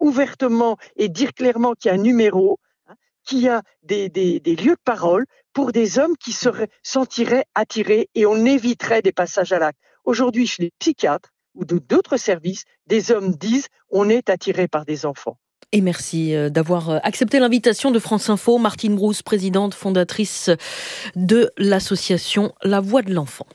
ouvertement et dire clairement qu'il y a un numéro, qu'il y a des lieux de parole pour des hommes qui se sentiraient attirés et on éviterait des passages à l'acte. Aujourd'hui, chez les psychiatres ou d'autres services, des hommes disent on est attiré par des enfants. Et merci d'avoir accepté l'invitation de France Info. Martine Brousse, présidente fondatrice de l'association La Voix de l'Enfant.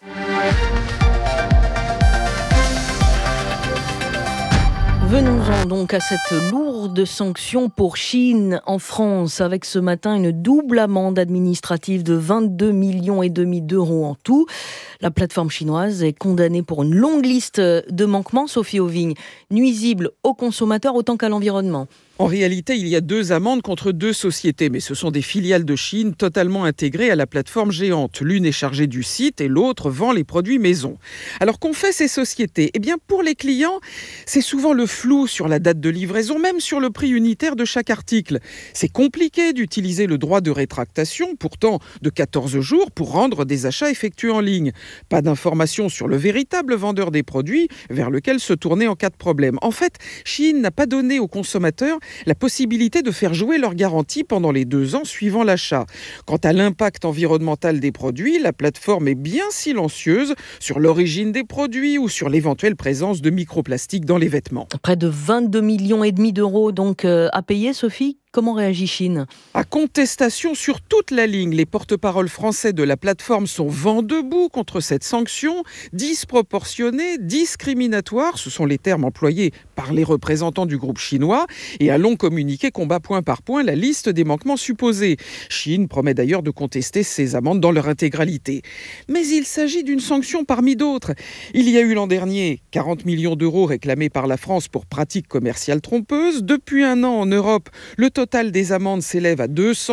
Venons-en donc à cette lourde sanction pour Shein en France, avec ce matin une double amende administrative de 22,5 millions d'euros en tout. La plateforme chinoise est condamnée pour une longue liste de manquements, Sophie Auvigne, nuisibles aux consommateurs autant qu'à l'environnement. En réalité, il y a 2 amendes contre 2 sociétés, mais ce sont des filiales de Shein totalement intégrées à la plateforme géante. L'une est chargée du site et l'autre vend les produits maison. Alors qu'ont fait ces sociétés ? Eh bien, pour les clients, c'est souvent le flou sur la date de livraison, même sur le prix unitaire de chaque article. C'est compliqué d'utiliser le droit de rétractation, pourtant de 14 jours, pour rendre des achats effectués en ligne. Pas d'informations sur le véritable vendeur des produits vers lequel se tourner en cas de problème. En fait, Shein n'a pas donné aux consommateurs la possibilité de faire jouer leur garantie pendant les 2 ans suivant l'achat. Quant à l'impact environnemental des produits, la plateforme est bien silencieuse sur l'origine des produits ou sur l'éventuelle présence de microplastiques dans les vêtements. Près de 22,5 millions d'euros donc à payer, Sophie. Comment réagit Shein ? À contestation sur toute la ligne, les porte-paroles français de la plateforme sont vent debout contre cette sanction, disproportionnée, discriminatoire, ce sont les termes employés par les représentants du groupe chinois, et allons communiquer combat point par point la liste des manquements supposés. Shein promet d'ailleurs de contester ces amendes dans leur intégralité. Mais il s'agit d'une sanction parmi d'autres. Il y a eu l'an dernier 40 millions d'euros réclamés par la France pour pratiques commerciales trompeuses. Depuis 1 an en Europe, le total des amendes s'élève à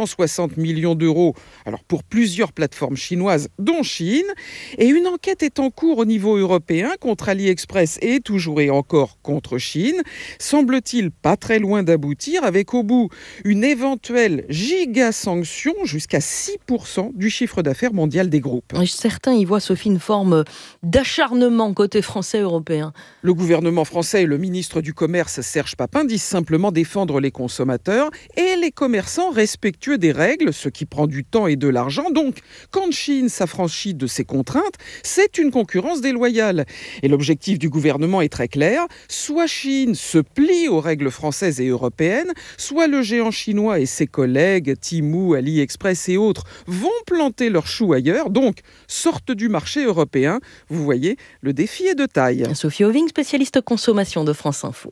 260 millions d'euros, alors pour plusieurs plateformes chinoises, dont Shein. Et une enquête est en cours au niveau européen contre AliExpress et toujours et encore contre Shein. Semble-t-il pas très loin d'aboutir, avec au bout une éventuelle giga-sanction jusqu'à 6% du chiffre d'affaires mondial des groupes. Certains y voient, Sophie, une forme d'acharnement côté français européen. Le gouvernement français et le ministre du Commerce, Serge Papin, disent simplement défendre les consommateurs et les commerçants respectueux des règles, ce qui prend du temps et de l'argent. Donc, quand Shein s'affranchit de ces contraintes, c'est une concurrence déloyale. Et l'objectif du gouvernement est très clair. Soit Shein se plie aux règles françaises et européennes, soit le géant chinois et ses collègues, Temu, AliExpress et autres, vont planter leurs choux ailleurs, donc sortent du marché européen. Vous voyez, le défi est de taille. Sophie Auvigne, spécialiste consommation de France Info.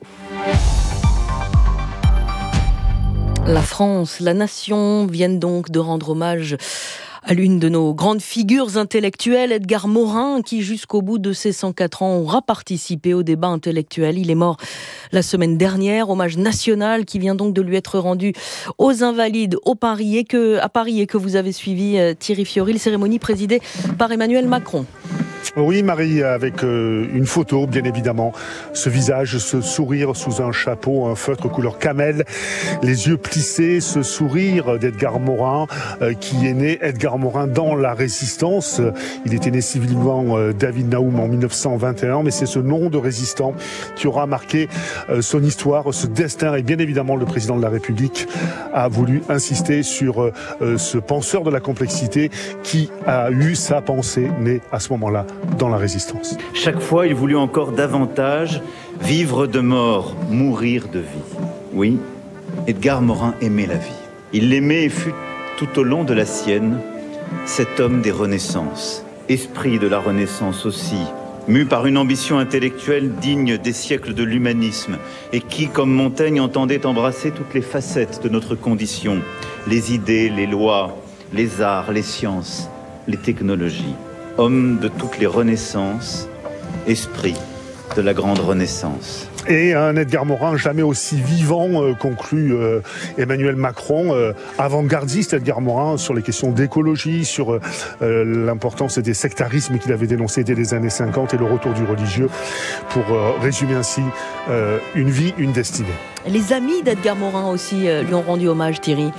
La France, la nation viennent donc de rendre hommage à l'une de nos grandes figures intellectuelles, Edgar Morin, qui jusqu'au bout de ses 104 ans aura participé au débat intellectuel. Il est mort la semaine dernière, hommage national qui vient donc de lui être rendu aux Invalides à Paris et que vous avez suivi, Thierry Fioril, cérémonie présidée par Emmanuel Macron. Oui, Marie, avec une photo, bien évidemment. Ce visage, ce sourire sous un chapeau, un feutre couleur camel, les yeux plissés, ce sourire d'Edgar Morin, qui est né, Edgar Morin, dans la Résistance. Il était né civilement David Naoum en 1921, mais c'est ce nom de résistant qui aura marqué son histoire, ce destin. Et bien évidemment, le président de la République a voulu insister sur ce penseur de la complexité qui a eu sa pensée née à ce moment-là dans la Résistance. Chaque fois, il voulut encore davantage vivre de mort, mourir de vie. Oui, Edgar Morin aimait la vie. Il l'aimait et fut tout au long de la sienne cet homme des Renaissances, esprit de la Renaissance aussi, mu par une ambition intellectuelle digne des siècles de l'humanisme et qui, comme Montaigne, entendait embrasser toutes les facettes de notre condition, les idées, les lois, les arts, les sciences, les technologies. Homme de toutes les renaissances, esprit de la grande Renaissance. Et un Edgar Morin jamais aussi vivant, conclut Emmanuel Macron, avant-gardiste Edgar Morin sur les questions d'écologie, sur l'importance des sectarismes qu'il avait dénoncés dès les années 50 et le retour du religieux, pour résumer ainsi une vie, une destinée. Les amis d'Edgar Morin aussi lui ont rendu hommage, Thierry.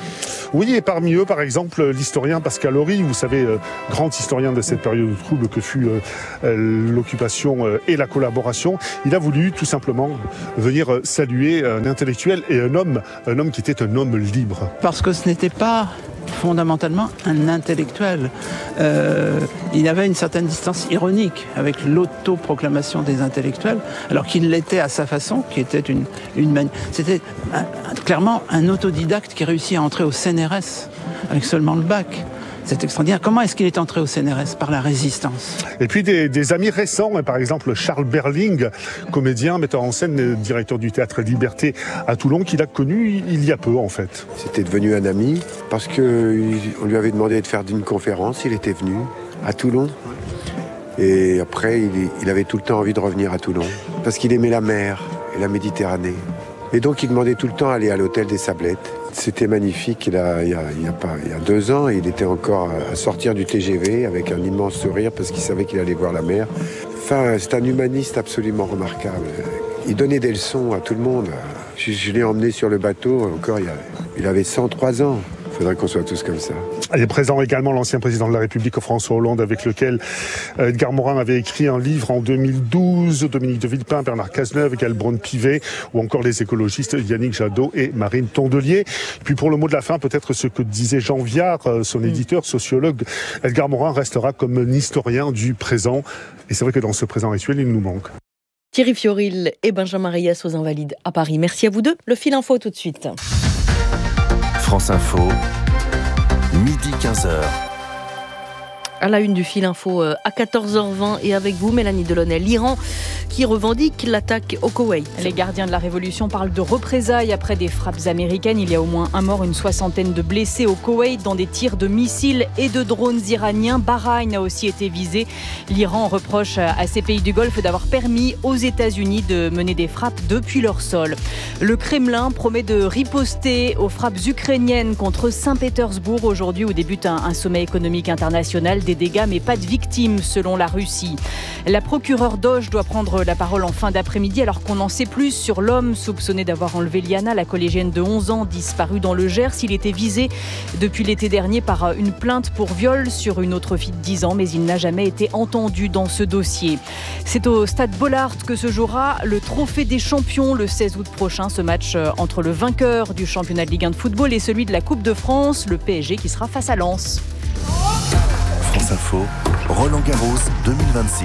Oui, et parmi eux, par exemple, l'historien Pascal Horry, vous savez, grand historien de cette période trouble que fut l'occupation et la collaboration, il a voulu tout simplement venir saluer un intellectuel et un homme qui était un homme libre. Parce que ce n'était pas fondamentalement un intellectuel. Il avait une certaine distance ironique avec l'autoproclamation des intellectuels, alors qu'il l'était à sa façon, qui était c'était clairement un autodidacte qui réussit à entrer au CNRS avec seulement le bac. C'est extraordinaire. Comment est-ce qu'il est entré au CNRS? Par la résistance. Et puis des amis récents, par exemple Charles Berling, comédien, metteur en scène, directeur du théâtre Liberté à Toulon, qu'il a connu il y a peu en fait. C'était devenu un ami parce qu'on lui avait demandé de faire une conférence, il était venu à Toulon. Et après, il avait tout le temps envie de revenir à Toulon parce qu'il aimait la mer et la Méditerranée. Et donc il demandait tout le temps d'aller à l'hôtel des Sablettes. C'était magnifique, il y a 2 ans, il était encore à sortir du TGV avec un immense sourire parce qu'il savait qu'il allait voir la mer. Enfin, c'est un humaniste absolument remarquable. Il donnait des leçons à tout le monde. Je l'ai emmené sur le bateau, encore il avait 103 ans. Il faudrait qu'on soit tous comme ça. Il est présent également l'ancien président de la République, François Hollande, avec lequel Edgar Morin avait écrit un livre en 2012, Dominique de Villepin, Bernard Cazeneuve, Gaël Braun-Pivet, ou encore les écologistes Yannick Jadot et Marine Tondelier. Puis pour le mot de la fin, peut-être ce que disait Jean Viard, son éditeur, sociologue, Edgar Morin restera comme un historien du présent. Et c'est vrai que dans ce présent actuel, il nous manque. Thierry Fioril et Benjamin Reyes aux Invalides à Paris. Merci à vous deux. Le fil info tout de suite. France Info, midi 15h. À la une du fil info à 14h20 et avec vous Mélanie Delaunay, l'Iran qui revendique l'attaque au Koweït. Les gardiens de la révolution parlent de représailles après des frappes américaines. Il y a au moins un mort, une soixantaine de blessés au Koweït dans des tirs de missiles et de drones iraniens. Bahreïn a aussi été visé. L'Iran reproche à ces pays du Golfe d'avoir permis aux États-Unis de mener des frappes depuis leur sol. Le Kremlin promet de riposter aux frappes ukrainiennes contre Saint-Pétersbourg aujourd'hui où débute un sommet économique international. Des dégâts mais pas de victimes selon la Russie. La procureure Doge doit prendre la parole en fin d'après-midi alors qu'on en sait plus sur l'homme soupçonné d'avoir enlevé Liana, la collégienne de 11 ans disparue dans le Gers. Il était visé depuis l'été dernier par une plainte pour viol sur une autre fille de 10 ans mais il n'a jamais été entendu dans ce dossier. C'est au stade Bollaert que se jouera le trophée des champions le 16 août prochain. Ce match entre le vainqueur du championnat de Ligue 1 de football et celui de la Coupe de France, le PSG qui sera face à Lens. France Info, Roland-Garros 2026.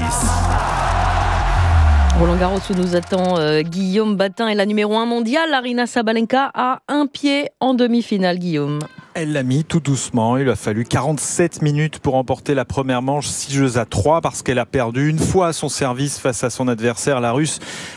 Roland-Garros où nous attend Guillaume Batin et la numéro 1 mondiale, Aryna Sabalenka, à un pied en demi-finale, Guillaume. Elle l'a mis tout doucement. Il a fallu 47 minutes pour remporter la première manche, 6-3, parce qu'elle a perdu une fois son service face à son adversaire, la Russe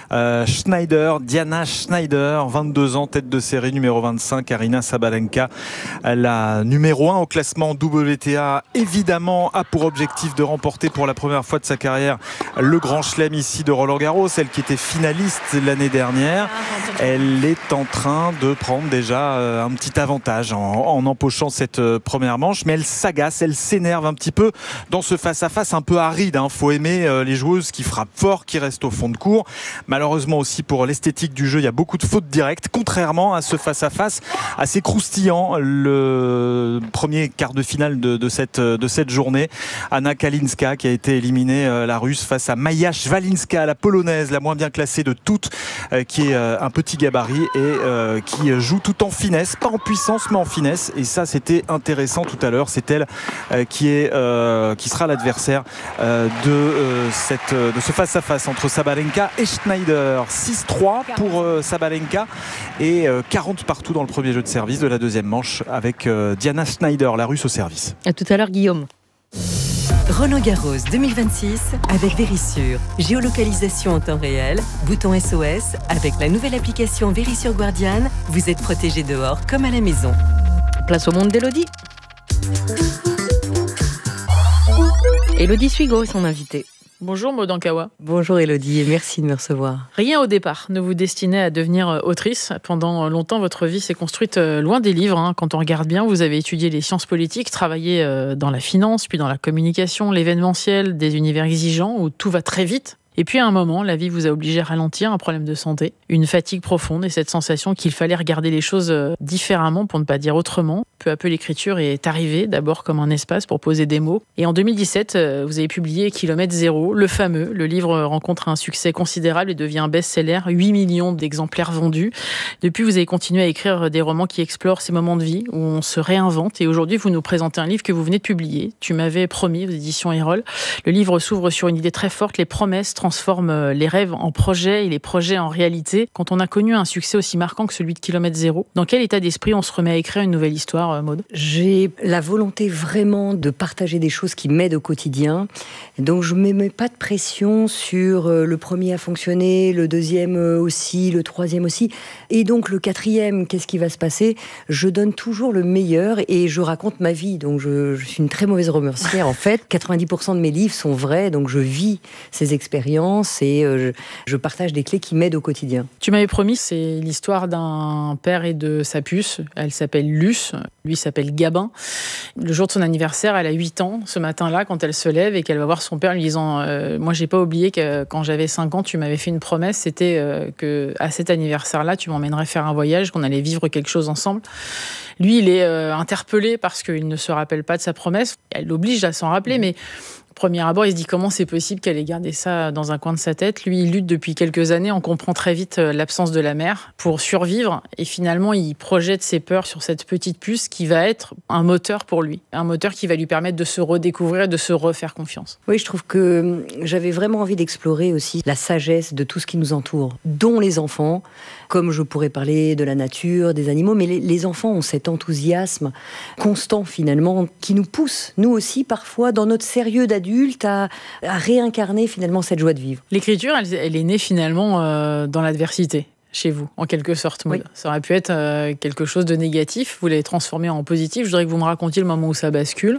Diana Schneider, 22 ans, tête de série, numéro 25, Aryna Sabalenka. La numéro 1 au classement WTA, évidemment, a pour objectif de remporter pour la première fois de sa carrière le Grand Chelem ici de Roland-Garros, celle qui était finaliste l'année dernière. Elle est en train de prendre déjà un petit avantage en empochant cette première manche, mais elle s'agace, elle s'énerve un petit peu dans ce face-à-face un peu aride. Faut aimer les joueuses qui frappent fort, qui restent au fond de court. Malheureusement aussi pour l'esthétique du jeu, il y a beaucoup de fautes directes, contrairement à ce face-à-face assez croustillant, le premier quart de finale de cette journée. Anna Kalinska qui a été éliminée, la Russe, face à Maja Szwalinska, la Polonaise, la moins bien classée de toutes, qui est un petit gabarit et qui joue tout en finesse, pas en puissance mais en finesse. Et ça, c'était intéressant tout à l'heure. C'est elle qui sera l'adversaire de ce face-à-face entre Sabalenka et Schneider. 6-3 pour Sabalenka et 40 partout dans le premier jeu de service de la deuxième manche avec Diana Schneider, la Russe au service. À tout à l'heure, Guillaume. Roland-Garros 2026 avec Verisure. Géolocalisation en temps réel, bouton SOS. Avec la nouvelle application Verisure Guardian, vous êtes protégé dehors comme à la maison. Place au monde d'Élodie. Élodie Suigo est son invitée. Bonjour Maud Ankawa. Bonjour Élodie et merci de me recevoir. Rien au départ ne vous destinait à devenir autrice. Pendant longtemps, votre vie s'est construite loin des livres. Quand on regarde bien, vous avez étudié les sciences politiques, travaillé dans la finance, puis dans la communication, l'événementiel, des univers exigeants où tout va très vite. Et puis à un moment, la vie vous a obligé à ralentir, un problème de santé, une fatigue profonde et cette sensation qu'il fallait regarder les choses différemment, pour ne pas dire autrement. Peu à peu, l'écriture est arrivée, d'abord comme un espace pour poser des mots. Et en 2017, vous avez publié Kilomètre Zéro, le fameux. Le livre rencontre un succès considérable et devient un best-seller, 8 millions d'exemplaires vendus. Depuis, vous avez continué à écrire des romans qui explorent ces moments de vie, où on se réinvente. Et aujourd'hui, vous nous présentez un livre que vous venez de publier. Tu m'avais promis, aux éditions Erol. Le livre s'ouvre sur une idée très forte, les promesses transforment les rêves en projets et les projets en réalité. Quand on a connu un succès aussi marquant que celui de Kilomètre Zéro, dans quel état d'esprit on se remet à écrire une nouvelle histoire, Maud ? J'ai la volonté vraiment de partager des choses qui m'aident au quotidien. Donc je ne me mets pas de pression sur le premier à fonctionner, le deuxième aussi, le troisième aussi. Et donc le quatrième, qu'est-ce qui va se passer ? Je donne toujours le meilleur et je raconte ma vie. Donc je suis une très mauvaise romancière en fait. 90% de mes livres sont vrais, donc je vis ces expériences et je partage des clés qui m'aident au quotidien. Tu m'avais promis, c'est l'histoire d'un père et de sa puce. Elle s'appelle Luce, lui s'appelle Gabin. Le jour de son anniversaire, elle a 8 ans, ce matin-là, quand elle se lève et qu'elle va voir son père lui disant moi j'ai pas oublié que quand j'avais 5 ans, tu m'avais fait une promesse, c'était que à cet anniversaire-là, tu m'emmènerais faire un voyage, qu'on allait vivre quelque chose ensemble. Lui, il est interpellé parce qu'il ne se rappelle pas de sa promesse. Elle l'oblige à s'en rappeler, mais premier abord, il se dit comment c'est possible qu'elle ait gardé ça dans un coin de sa tête. Lui, il lutte depuis quelques années. On comprend très vite l'absence de la mère pour survivre. Et finalement, il projette ses peurs sur cette petite puce qui va être un moteur pour lui. Un moteur qui va lui permettre de se redécouvrir, de se refaire confiance. Oui, je trouve que j'avais vraiment envie d'explorer aussi la sagesse de tout ce qui nous entoure, dont les enfants. Comme je pourrais parler de la nature, des animaux, mais les enfants ont cet enthousiasme constant finalement qui nous pousse, nous aussi parfois, dans notre sérieux d'adulte, à réincarner finalement cette joie de vivre. L'écriture, elle est née finalement dans l'adversité. Chez vous, en quelque sorte, Maud. Oui. Ça aurait pu être quelque chose de négatif, vous l'avez transformé en positif. Je voudrais que vous me racontiez le moment où ça bascule.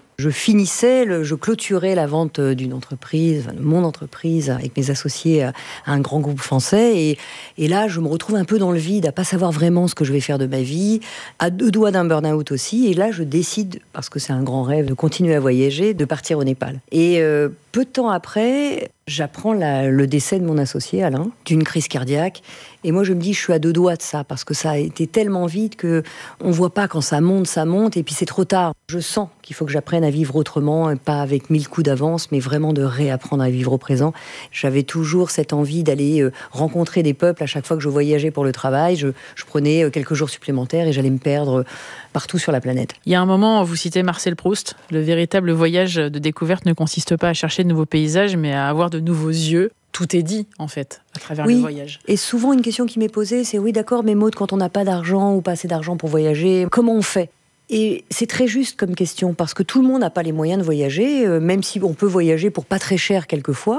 Je clôturais la vente d'une entreprise, de mon entreprise, avec mes associés à un grand groupe français. Et là, je me retrouve un peu dans le vide, à pas savoir vraiment ce que je vais faire de ma vie, à 2 doigts d'un burn-out aussi. Et là, je décide, parce que c'est un grand rêve, de continuer à voyager, de partir au Népal. Et peu de temps après, j'apprends le décès de mon associé, Alain, d'une crise cardiaque. Et moi, je me dis, je suis à 2 doigts de ça, parce que ça a été tellement vite qu'on ne voit pas quand ça monte, et puis c'est trop tard. Je sens qu'il faut que j'apprenne à vivre autrement, et pas avec 1000 coups d'avance, mais vraiment de réapprendre à vivre au présent. J'avais toujours cette envie d'aller rencontrer des peuples à chaque fois que je voyageais pour le travail. Je prenais quelques jours supplémentaires et j'allais me perdre partout sur la planète. Il y a un moment, vous citez Marcel Proust, le véritable voyage de découverte ne consiste pas à chercher de nouveaux paysages, mais à avoir de nouveaux yeux. Tout est dit, en fait, à travers le voyage. Et souvent, une question qui m'est posée, c'est oui, d'accord, mais Maud, quand on n'a pas d'argent ou pas assez d'argent pour voyager, comment on fait ? Et c'est très juste comme question, parce que tout le monde n'a pas les moyens de voyager, même si on peut voyager pour pas très cher quelquefois.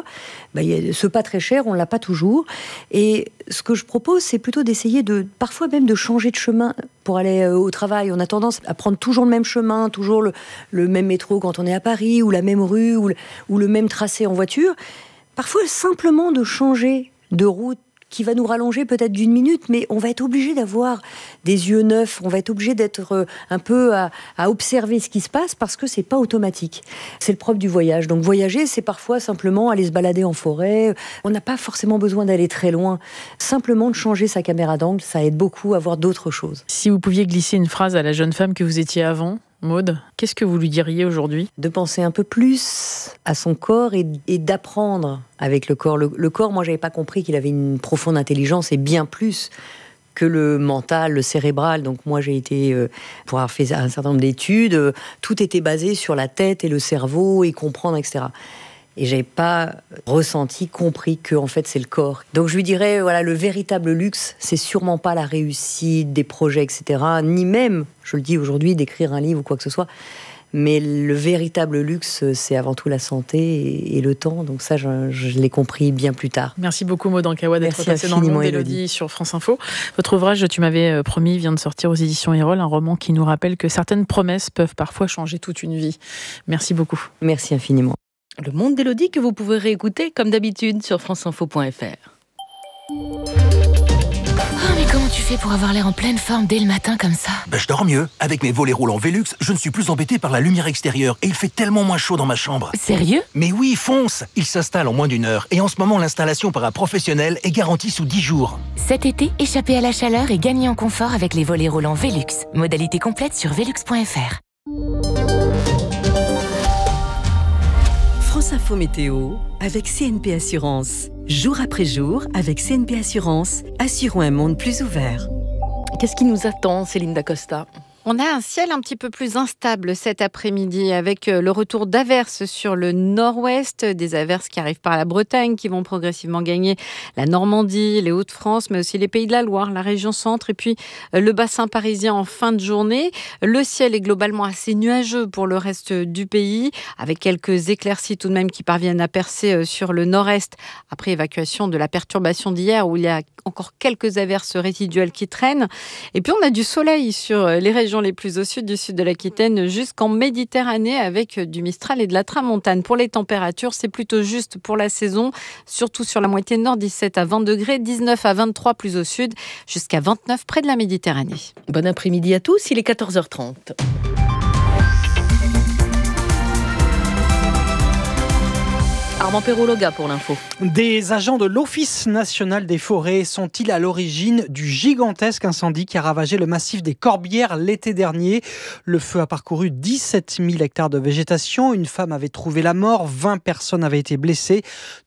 Ce pas très cher, on l'a pas toujours. Et ce que je propose, c'est plutôt d'essayer parfois même de changer de chemin pour aller au travail. On a tendance à prendre toujours le même chemin, toujours le même métro quand on est à Paris, ou la même rue, ou le même tracé en voiture. Parfois, simplement de changer de route, qui va nous rallonger peut-être d'1 minute, mais on va être obligé d'avoir des yeux neufs, on va être obligé d'être un peu à observer ce qui se passe, parce que c'est pas automatique. C'est le propre du voyage. Donc voyager, c'est parfois simplement aller se balader en forêt. On n'a pas forcément besoin d'aller très loin. Simplement de changer sa caméra d'angle, ça aide beaucoup à voir d'autres choses. Si vous pouviez glisser une phrase à la jeune femme que vous étiez avant, Maud, qu'est-ce que vous lui diriez aujourd'hui ? De penser un peu plus à son corps et d'apprendre avec le corps. Le corps, moi, j'avais pas compris qu'il avait une profonde intelligence et bien plus que le mental, le cérébral. Donc moi, j'ai été, pour avoir fait un certain nombre d'études, tout était basé sur la tête et le cerveau et comprendre, etc. Et j'avais pas compris que en fait c'est le corps. Donc je lui dirais, voilà, le véritable luxe, c'est sûrement pas la réussite des projets, etc. Ni même, je le dis aujourd'hui, d'écrire un livre ou quoi que ce soit. Mais le véritable luxe, c'est avant tout la santé et le temps. Donc ça, je l'ai compris bien plus tard. Merci beaucoup, Maud Ankawa, d'être passée dans le Monde d'Élodie sur France Info. Votre ouvrage, tu m'avais promis, vient de sortir aux éditions Erol, un roman qui nous rappelle que certaines promesses peuvent parfois changer toute une vie. Merci beaucoup. Merci infiniment. Le Monde d'Élodie que vous pouvez réécouter comme d'habitude sur franceinfo.fr. Mais comment tu fais pour avoir l'air en pleine forme dès le matin comme ça ? Je dors mieux. Avec mes volets roulants Velux, je ne suis plus embêté par la lumière extérieure et il fait tellement moins chaud dans ma chambre. Sérieux ? Mais oui, fonce. Il s'installe en moins d'1 heure et en ce moment l'installation par un professionnel est garantie sous 10 jours. Cet été, échappez à la chaleur et gagnez en confort avec les volets roulants Velux. Modalité complète sur velux.fr. France Info Météo avec CNP Assurance. Jour après jour, avec CNP Assurance, assurons un monde plus ouvert. Qu'est-ce qui nous attend, Céline Dacosta ? On a un ciel un petit peu plus instable cet après-midi avec le retour d'averses sur le nord-ouest, des averses qui arrivent par la Bretagne, qui vont progressivement gagner la Normandie, les Hauts-de-France, mais aussi les Pays de la Loire, la région centre et puis le bassin parisien en fin de journée. Le ciel est globalement assez nuageux pour le reste du pays, avec quelques éclaircies tout de même qui parviennent à percer sur le nord-est après évacuation de la perturbation d'hier où il y a encore quelques averses résiduelles qui traînent. Et puis on a du soleil sur les régions les plus au sud du sud de l'Aquitaine jusqu'en Méditerranée avec du Mistral et de la Tramontane. Pour les températures, c'est plutôt juste pour la saison, surtout sur la moitié nord, 17 à 20 degrés, 19 à 23 plus au sud, jusqu'à 29 près de la Méditerranée. Bon après-midi à tous, il est 14h30. Armand Perrologa pour l'info. Des agents de l'Office national des forêts sont-ils à l'origine du gigantesque incendie qui a ravagé le massif des Corbières l'été dernier ? Le feu a parcouru 17 000 hectares de végétation. Une femme avait trouvé la mort, 20 personnes avaient été blessées.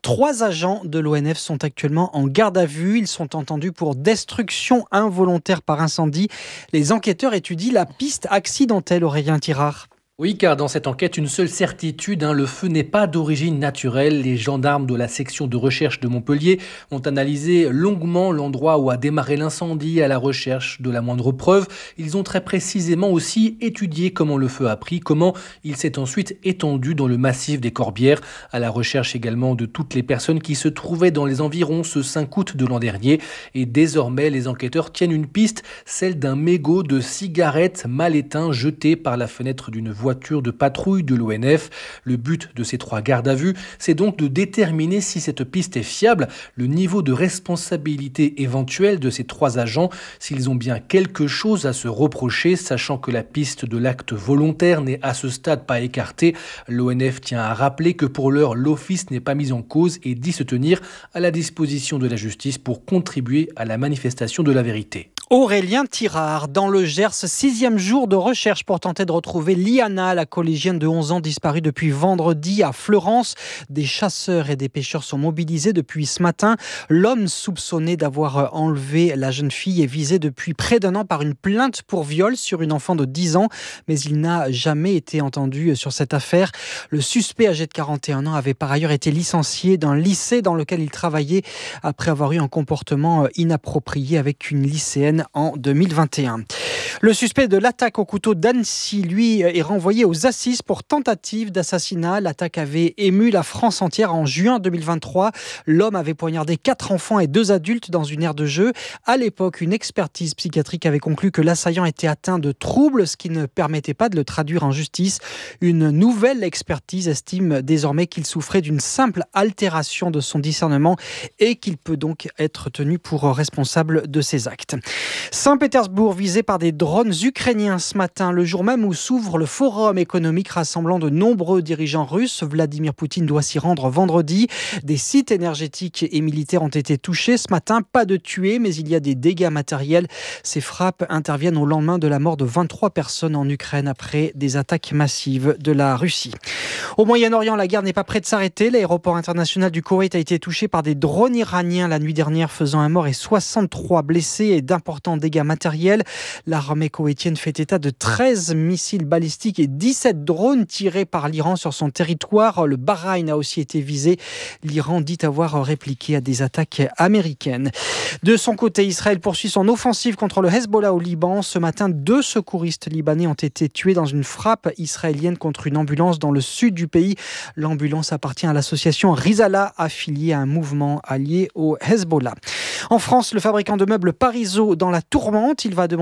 3 agents de l'ONF sont actuellement en garde à vue. Ils sont entendus pour destruction involontaire par incendie. Les enquêteurs étudient la piste accidentelle. Aurélien Tirard. Oui, car dans cette enquête, une seule certitude, le feu n'est pas d'origine naturelle. Les gendarmes de la section de recherche de Montpellier ont analysé longuement l'endroit où a démarré l'incendie à la recherche de la moindre preuve. Ils ont très précisément aussi étudié comment le feu a pris, comment il s'est ensuite étendu dans le massif des Corbières, à la recherche également de toutes les personnes qui se trouvaient dans les environs ce 5 août de l'an dernier. Et désormais, les enquêteurs tiennent une piste, celle d'un mégot de cigarettes mal éteint jeté par la fenêtre d'une voiture de patrouille de l'ONF. Le but de ces 3 gardes à vue, c'est donc de déterminer si cette piste est fiable, le niveau de responsabilité éventuel de ces 3 agents, s'ils ont bien quelque chose à se reprocher, sachant que la piste de l'acte volontaire n'est à ce stade pas écartée. L'ONF tient à rappeler que pour l'heure, l'office n'est pas mis en cause et dit se tenir à la disposition de la justice pour contribuer à la manifestation de la vérité. Aurélien Tirard, dans le Gers, 6e jour de recherche pour tenter de retrouver Liana, la collégienne de 11 ans disparue depuis vendredi à Fleurance. Des chasseurs et des pêcheurs sont mobilisés depuis ce matin. L'homme soupçonné d'avoir enlevé la jeune fille est visé depuis près d'1 an par une plainte pour viol sur une enfant de 10 ans, mais il n'a jamais été entendu sur cette affaire. Le suspect âgé de 41 ans avait par ailleurs été licencié d'un lycée dans lequel il travaillait après avoir eu un comportement inapproprié avec une lycéenne en 2021. Le suspect de l'attaque au couteau d'Annecy, lui, est renvoyé aux assises pour tentative d'assassinat. L'attaque avait ému la France entière en juin 2023. L'homme avait poignardé 4 enfants et 2 adultes dans une aire de jeu. À l'époque, une expertise psychiatrique avait conclu que l'assaillant était atteint de troubles, ce qui ne permettait pas de le traduire en justice. Une nouvelle expertise estime désormais qu'il souffrait d'une simple altération de son discernement et qu'il peut donc être tenu pour responsable de ses actes. Saint-Pétersbourg visé par des drones ukrainiens ce matin, le jour même où s'ouvre le forum économique rassemblant de nombreux dirigeants russes. Vladimir Poutine doit s'y rendre vendredi. Des sites énergétiques et militaires ont été touchés ce matin. Pas de tués, mais il y a des dégâts matériels. Ces frappes interviennent au lendemain de la mort de 23 personnes en Ukraine après des attaques massives de la Russie. Au Moyen-Orient, la guerre n'est pas près de s'arrêter. L'aéroport international du Koweït a été touché par des drones iraniens la nuit dernière, faisant un mort et 63 blessés et d'importants dégâts matériels. L'armée koweïtienne fait état de 13 missiles balistiques et 17 drones tirés par l'Iran sur son territoire. Le Bahreïn a aussi été visé. L'Iran dit avoir répliqué à des attaques américaines. De son côté, Israël poursuit son offensive contre le Hezbollah au Liban. Ce matin, 2 secouristes libanais ont été tués dans une frappe israélienne contre une ambulance dans le sud du pays. L'ambulance appartient à l'association Rizala, affiliée à un mouvement allié au Hezbollah. En France, le fabricant de meubles Parizeau dans la tourmente. Il va demander son plein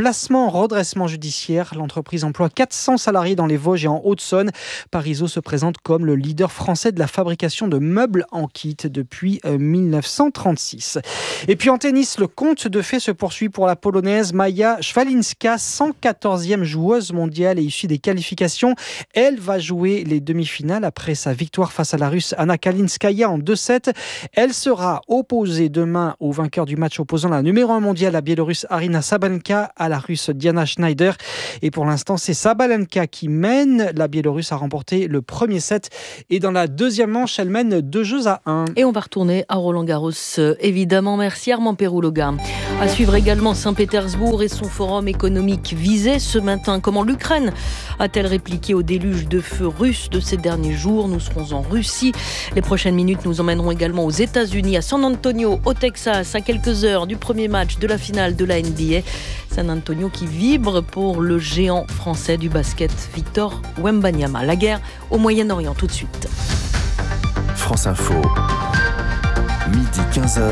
placement en redressement judiciaire. L'entreprise emploie 400 salariés dans les Vosges et en Haute-Saône. Parizeau se présente comme le leader français de la fabrication de meubles en kit depuis 1936. Et puis en tennis, le conte de fées se poursuit pour la Polonaise Maja Szwalinska, 114e joueuse mondiale et issue des qualifications. Elle va jouer les demi-finales après sa victoire face à la Russe Anna Kalinskaya en 2-7. Elle sera opposée demain au vainqueur du match opposant la numéro 1 mondiale, la Biélorusse Aryna Sabalenka, à la Russe Diana Schneider. Et pour l'instant, c'est Sabalenka qui mène. La Biélorusse a remporté le premier set et dans la deuxième manche, elle mène 2-1. Et on va retourner à Roland-Garros, évidemment. Merci Armand Pérouloga. À suivre également Saint-Pétersbourg et son forum économique visé ce matin. Comment l'Ukraine a-t-elle répliqué au déluge de feu russe de ces derniers jours? Nous serons en Russie. Les prochaines minutes nous emmèneront également aux États-Unis, à San Antonio, au Texas, à quelques heures du premier match de la finale de la NBA. San Antonio qui vibre pour le géant français du basket, Victor Wembanyama. La guerre au Moyen-Orient, tout de suite. France Info, midi 15h.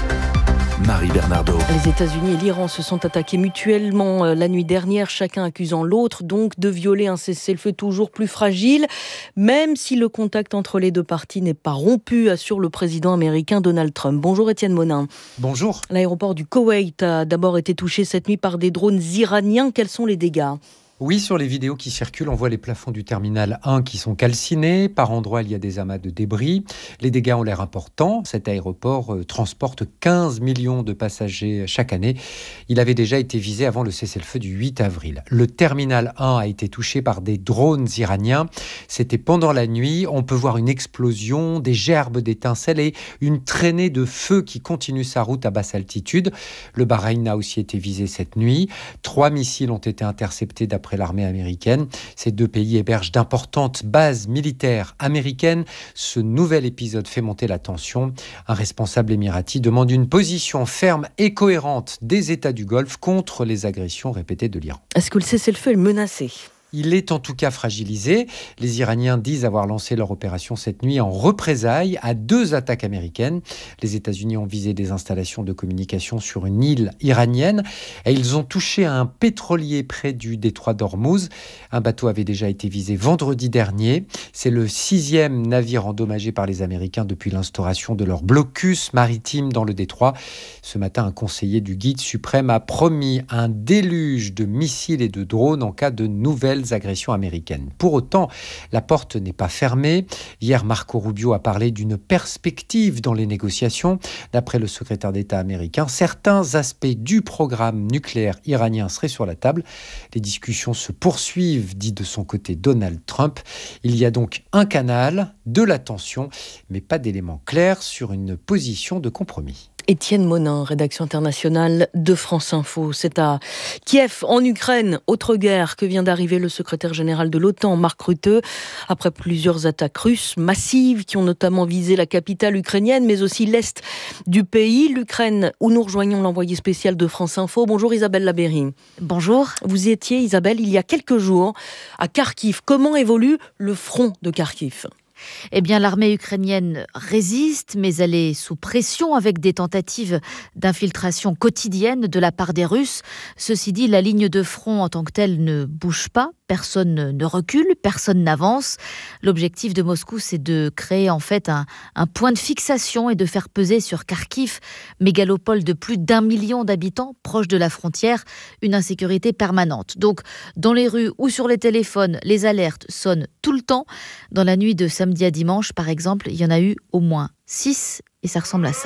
Marie Bernardo. Les États-Unis et l'Iran se sont attaqués mutuellement la nuit dernière, chacun accusant l'autre donc de violer un cessez-le-feu toujours plus fragile, même si le contact entre les deux parties n'est pas rompu, assure le président américain Donald Trump. Bonjour Étienne Monin. Bonjour. L'aéroport du Koweït a d'abord été touché cette nuit par des drones iraniens. Quels sont les dégâts ? Oui, sur les vidéos qui circulent, on voit les plafonds du terminal 1 qui sont calcinés. Par endroits, il y a des amas de débris. Les dégâts ont l'air importants. Cet aéroport transporte 15 millions de passagers chaque année. Il avait déjà été visé avant le cessez-le-feu du 8 avril. Le terminal 1 a été touché par des drones iraniens. C'était pendant la nuit. On peut voir une explosion, des gerbes d'étincelles et une traînée de feu qui continue sa route à basse altitude. Le Bahreïn a aussi été visé cette nuit. 3 missiles ont été interceptés d'après l'armée américaine. Ces deux pays hébergent d'importantes bases militaires américaines. Ce nouvel épisode fait monter la tension. Un responsable émirati demande une position ferme et cohérente des États du Golfe contre les agressions répétées de l'Iran. Est-ce que le cessez-le-feu est menacé ? Il est en tout cas fragilisé. Les Iraniens disent avoir lancé leur opération cette nuit en représailles à 2 attaques américaines. Les États-Unis ont visé des installations de communication sur une île iranienne et ils ont touché un pétrolier près du détroit d'Ormuz. Un bateau avait déjà été visé vendredi dernier. C'est le 6e navire endommagé par les Américains depuis l'instauration de leur blocus maritime dans le détroit. Ce matin, un conseiller du guide suprême a promis un déluge de missiles et de drones en cas de nouvelles agressions américaines. Pour autant, la porte n'est pas fermée. Hier, Marco Rubio a parlé d'une perspective dans les négociations. D'après le secrétaire d'État américain, certains aspects du programme nucléaire iranien seraient sur la table. Les discussions se poursuivent, dit de son côté Donald Trump. Il y a donc un canal, de la tension, mais pas d'éléments clairs sur une position de compromis. Étienne Monin, rédaction internationale de France Info. C'est à Kiev, en Ukraine, autre guerre, que vient d'arriver le secrétaire général de l'OTAN, Mark Rutte. Après plusieurs attaques russes massives qui ont notamment visé la capitale ukrainienne, mais aussi l'est du pays, l'Ukraine, où nous rejoignons l'envoyé spécial de France Info. Bonjour Isabelle Labéry. Bonjour. Vous étiez, Isabelle, il y a quelques jours à Kharkiv. Comment évolue le front de Kharkiv ? Eh bien, l'armée ukrainienne résiste, mais elle est sous pression avec des tentatives d'infiltration quotidienne de la part des Russes. Ceci dit, la ligne de front en tant que telle ne bouge pas. Personne ne recule, personne n'avance. L'objectif de Moscou, c'est de créer en fait un point de fixation et de faire peser sur Kharkiv, mégalopole de plus d'1 million d'habitants, proche de la frontière, une insécurité permanente. Donc, dans les rues ou sur les téléphones, les alertes sonnent tout le temps. Dans la nuit de samedi à dimanche, par exemple, il y en a eu au moins 6 et ça ressemble à ça.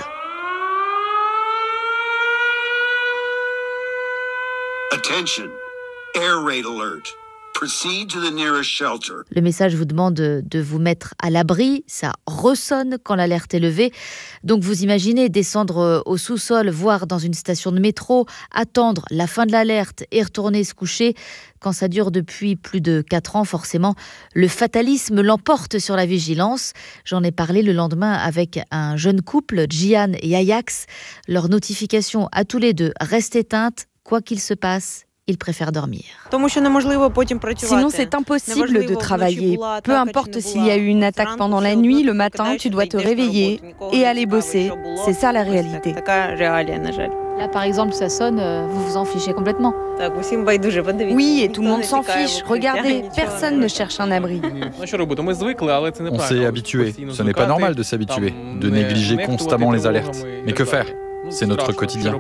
Attention, air raid alert. Proceed to the nearest shelter. Le message vous demande de vous mettre à l'abri. Ça ressonne quand l'alerte est levée. Donc vous imaginez descendre au sous-sol, voire dans une station de métro, attendre la fin de l'alerte et retourner se coucher. Quand ça dure depuis plus de 4 ans, forcément, le fatalisme l'emporte sur la vigilance. J'en ai parlé le lendemain avec un jeune couple, Gian et Ajax. Leur notification à tous les deux reste éteinte, quoi qu'il se passe. ils préfèrent dormir. Sinon, c'est impossible de travailler. Peu importe s'il y a eu une attaque pendant la nuit, le matin, tu dois te réveiller et aller bosser. C'est ça la réalité. Là, par exemple, ça sonne, vous vous en fichez complètement. Oui, et tout le monde s'en fiche. Regardez, personne ne cherche un abri. On s'est habitué. Ce n'est pas normal de s'habituer, de négliger constamment les alertes. Mais que faire ? C'est notre quotidien.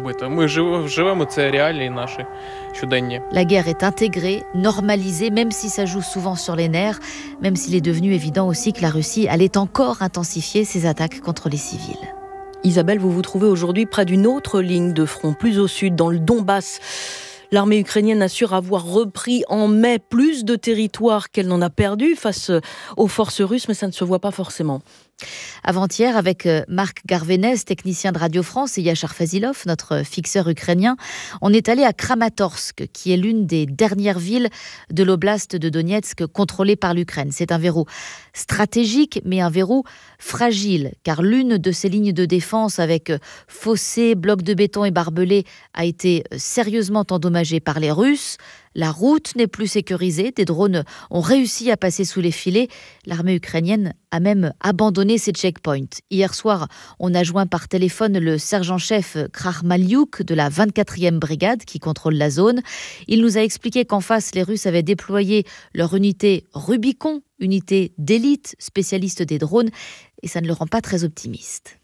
La guerre est intégrée, normalisée, même si ça joue souvent sur les nerfs, même s'il est devenu évident aussi que la Russie allait encore intensifier ses attaques contre les civils. Isabelle, vous vous trouvez aujourd'hui près d'une autre ligne de front, plus au sud, dans le Donbass. L'armée ukrainienne assure avoir repris en mai plus de territoires qu'elle n'en a perdu face aux forces russes, mais ça ne se voit pas forcément. Avant-hier, avec Marc Garvenès, technicien de Radio France, et Yachar Fazilov, notre fixeur ukrainien, on est allé à Kramatorsk, qui est l'une des dernières villes de l'oblast de Donetsk contrôlée par l'Ukraine. C'est un verrou stratégique, mais un verrou fragile, car l'une de ces lignes de défense avec fossés, blocs de béton et barbelés a été sérieusement endommagée par les Russes. La route n'est plus sécurisée, des drones ont réussi à passer sous les filets. L'armée ukrainienne a même abandonné ses checkpoints. Hier soir, on a joint par téléphone le sergent-chef Krahmaliuk de la 24e brigade qui contrôle la zone. Il nous a expliqué qu'en face, les Russes avaient déployé leur unité Rubicon, unité d'élite, spécialiste des drones, et ça ne le rend pas très optimiste.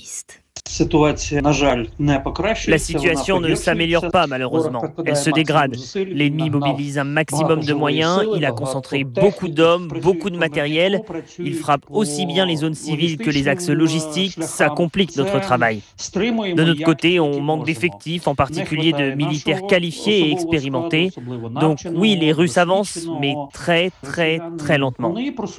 La situation ne s'améliore pas malheureusement, elle se dégrade. L'ennemi mobilise un maximum de moyens, il a concentré beaucoup d'hommes, beaucoup de matériel, il frappe aussi bien les zones civiles que les axes logistiques, ça complique notre travail. De notre côté, on manque d'effectifs, en particulier de militaires qualifiés et expérimentés. Donc oui, les Russes avancent, mais très lentement.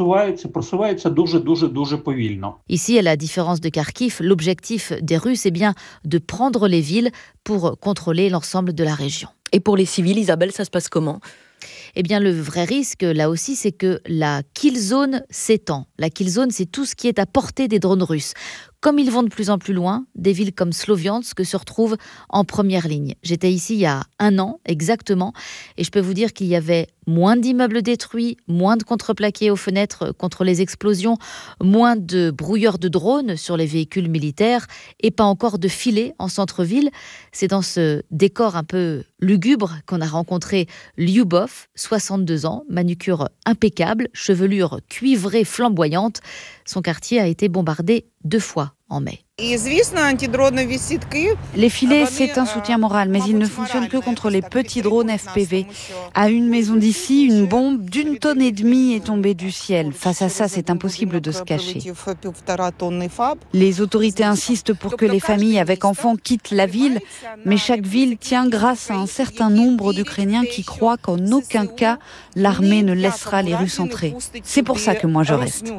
Ici, à la différence de Kharkiv, l'objectif des Russes est bien de prendre les villes pour contrôler l'ensemble de la région. Et pour les civils, Isabelle, ça se passe comment ? Eh bien, le vrai risque, là aussi, c'est que la kill zone s'étend. La kill zone, c'est tout ce qui est à portée des drones russes. Comme ils vont de plus en plus loin, des villes comme Sloviansk se retrouvent en première ligne. J'étais ici il y a 1 an, exactement, et je peux vous dire qu'il y avait moins d'immeubles détruits, moins de contreplaqués aux fenêtres contre les explosions, moins de brouilleurs de drones sur les véhicules militaires, et pas encore de filets en centre-ville. C'est dans ce décor un peu lugubre qu'on a rencontré Lyubov, 62 ans, manucure impeccable, chevelure cuivrée flamboyante. Son quartier a été bombardé 2 fois en mai. Les filets, c'est un soutien moral, mais ils ne fonctionnent que contre les petits drones FPV. À une maison d'ici, une bombe d'1,5 tonne est tombée du ciel. Face à ça, c'est impossible de se cacher. Les autorités insistent pour que les familles avec enfants quittent la ville, mais chaque ville tient grâce à un certain nombre d'Ukrainiens qui croient qu'en aucun cas, l'armée ne laissera les Russes entrer. C'est pour ça que moi je reste.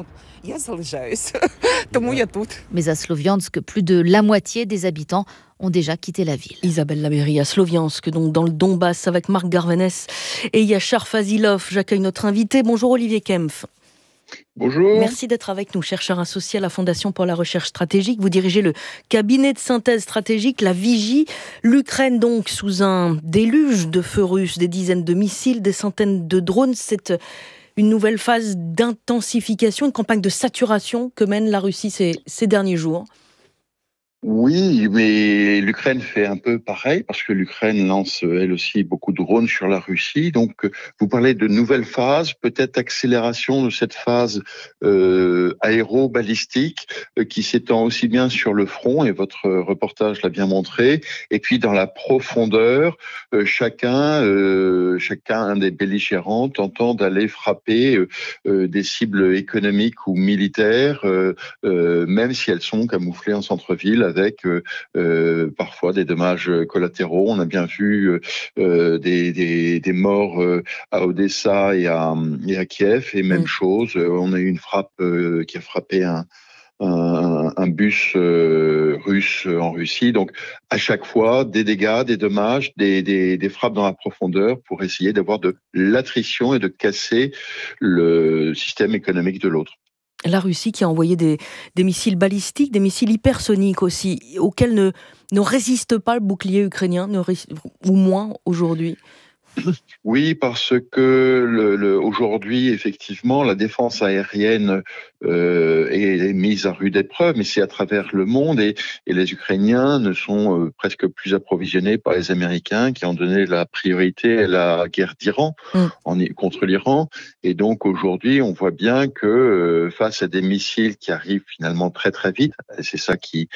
Mais à Sloviansk, plus de la moitié des habitants ont déjà quitté la ville. Isabelle Labéry à Sloviansk, donc dans le Donbass, avec Marc Garvenès et Yachar Fazilov. J'accueille notre invité. Bonjour Olivier Kempf. Bonjour. Merci d'être avec nous, chercheur associé à la Fondation pour la recherche stratégique. Vous dirigez le cabinet de synthèse stratégique, la Vigie. L'Ukraine donc sous un déluge de feux russes, des dizaines de missiles, des centaines de drones. C'est une nouvelle phase d'intensification, une campagne de saturation que mène la Russie ces derniers jours. Oui, mais l'Ukraine fait un peu pareil parce que l'Ukraine lance elle aussi beaucoup de drones sur la Russie. Donc, vous parlez de nouvelle phase, peut-être accélération de cette phase aéro-balistique qui s'étend aussi bien sur le front, et votre reportage l'a bien montré, et puis dans la profondeur, chacun des belligérants tentant d'aller frapper des cibles économiques ou militaires, même si elles sont camouflées en centre-ville, avec parfois des dommages collatéraux. On a bien vu des morts à Odessa et à Kiev, et même chose, on a eu une frappe qui a frappé un bus russe en Russie. Donc à chaque fois, des dégâts, des dommages, des frappes dans la profondeur pour essayer d'avoir de l'attrition et de casser le système économique de l'autre. La Russie qui a envoyé des missiles balistiques, des missiles hypersoniques aussi, auxquels ne résiste pas le bouclier ukrainien, ou moins aujourd'hui. Oui, parce que aujourd'hui, effectivement, la défense aérienne est mise à rude épreuve, mais c'est à travers le monde et les Ukrainiens ne sont presque plus approvisionnés par les Américains qui ont donné la priorité à la guerre d'Iran contre l'Iran. Et donc aujourd'hui, on voit bien que face à des missiles qui arrivent finalement très très vite, c'est ça qui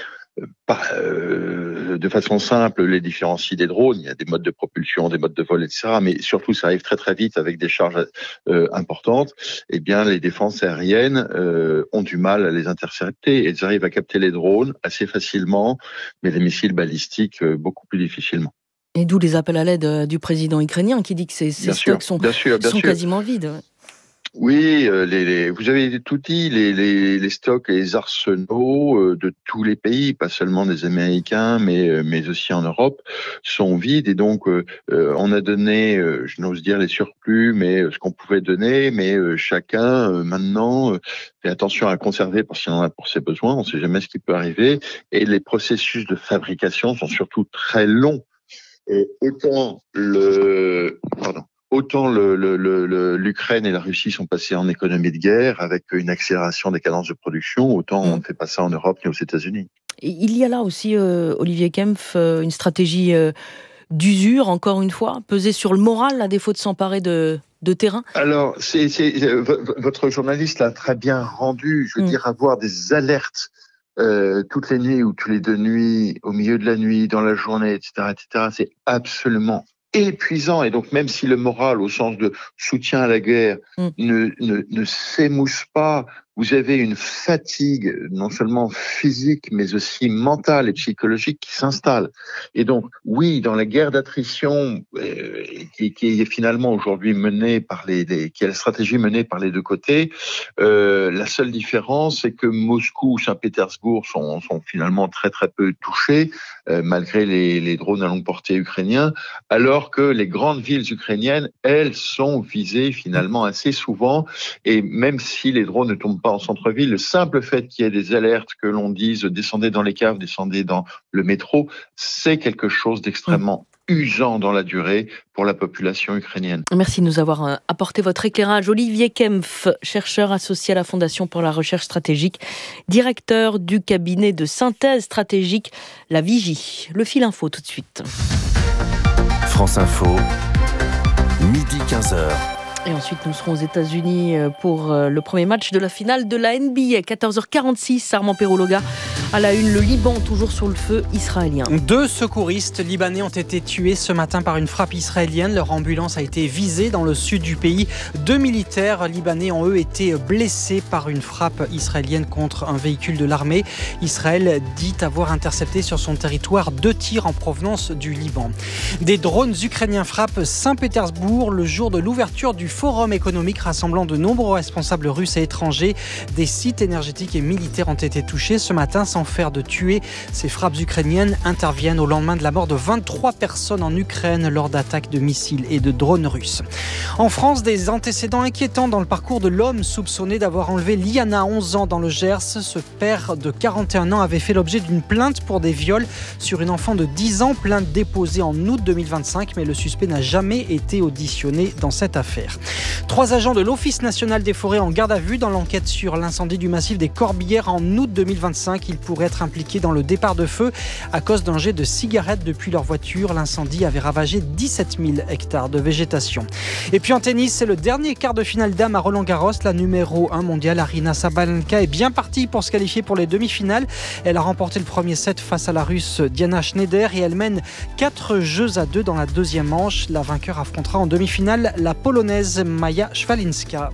de façon simple, les différencie des drones. Il y a des modes de propulsion, des modes de vol, etc. Mais surtout, ça arrive très très vite avec des charges importantes. Eh bien, les défenses aériennes ont du mal à les intercepter. Elles arrivent à capter les drones assez facilement, mais les missiles balistiques beaucoup plus difficilement. Et d'où les appels à l'aide du président ukrainien qui dit que ces stocks sont quasiment vides. Oui, vous avez tout dit, les stocks et les arsenaux de tous les pays, pas seulement des Américains, mais aussi en Europe, sont vides. Et donc, on a donné, je n'ose dire les surplus, mais ce qu'on pouvait donner, mais chacun, maintenant, fait attention à conserver parce qu'il en a pour ses besoins. On ne sait jamais ce qui peut arriver. Et les processus de fabrication sont surtout très longs. Et Autant l'Ukraine et la Russie sont passés en économie de guerre avec une accélération des cadences de production, autant on ne fait pas ça en Europe ni aux États-Unis. Et il y a là aussi, Olivier Kempf, une stratégie d'usure, encore une fois, peser sur le moral à défaut de s'emparer de terrain. Alors, votre journaliste l'a très bien rendu. Je veux dire, avoir des alertes toutes les nuits ou tous les 2 nuits, au milieu de la nuit, dans la journée, etc., c'est absolument épuisant. Et donc, même si le moral, au sens de soutien à la guerre, ne s'émousse pas, vous avez une fatigue, non seulement physique, mais aussi mentale et psychologique qui s'installe. Et donc, oui, dans la guerre d'attrition, qui est finalement aujourd'hui menée par qui est la stratégie menée par les deux côtés, la seule différence, c'est que Moscou ou Saint-Pétersbourg sont finalement très très peu touchés, malgré les drones à longue portée ukrainiens, alors que les grandes villes ukrainiennes, elles, sont visées finalement assez souvent. Et même si les drones ne tombent pas en centre-ville, le simple fait qu'il y ait des alertes, que l'on dise descendez dans les caves, descendez dans le métro, c'est quelque chose d'extrêmement usant dans la durée pour la population ukrainienne. Merci de nous avoir apporté votre éclairage. Olivier Kempf, chercheur associé à la Fondation pour la recherche stratégique, directeur du cabinet de synthèse stratégique, la Vigie. Le fil info tout de suite. France Info, midi 15h. Et ensuite, nous serons aux États-Unis pour le premier match de la finale de la NBA. 14h46, Armand Perrologa à la une. Le Liban, toujours sur le feu israélien. 2 secouristes libanais ont été tués ce matin par une frappe israélienne. Leur ambulance a été visée dans le sud du pays. 2 militaires libanais ont eux été blessés par une frappe israélienne contre un véhicule de l'armée. Israël dit avoir intercepté sur son territoire 2 tirs en provenance du Liban. Des drones ukrainiens frappent Saint-Pétersbourg le jour de l'ouverture du forum économique rassemblant de nombreux responsables russes et étrangers. Des sites énergétiques et militaires ont été touchés ce matin sans faire de tués. Ces frappes ukrainiennes interviennent au lendemain de la mort de 23 personnes en Ukraine lors d'attaques de missiles et de drones russes. En France, des antécédents inquiétants dans le parcours de l'homme soupçonné d'avoir enlevé Liana, 11 ans, dans le Gers. Ce père de 41 ans avait fait l'objet d'une plainte pour des viols sur une enfant de 10 ans, plainte déposée en août 2025, mais le suspect n'a jamais été auditionné dans cette affaire. 3 agents de l'Office national des forêts en garde à vue dans l'enquête sur l'incendie du massif des Corbières en août 2025. Ils pourraient être impliqués dans le départ de feu à cause d'un jet de cigarettes depuis leur voiture. L'incendie avait ravagé 17 000 hectares de végétation. Et puis en tennis, c'est le dernier quart de finale dames à Roland-Garros. La numéro 1 mondiale, Aryna Sabalenka, est bien partie pour se qualifier pour les demi-finales. Elle a remporté le premier set face à la Russe Diana Schneider et elle mène 4-2 dans la deuxième manche. La vainqueur affrontera en demi-finale la Polonaise Maja Szwalinska.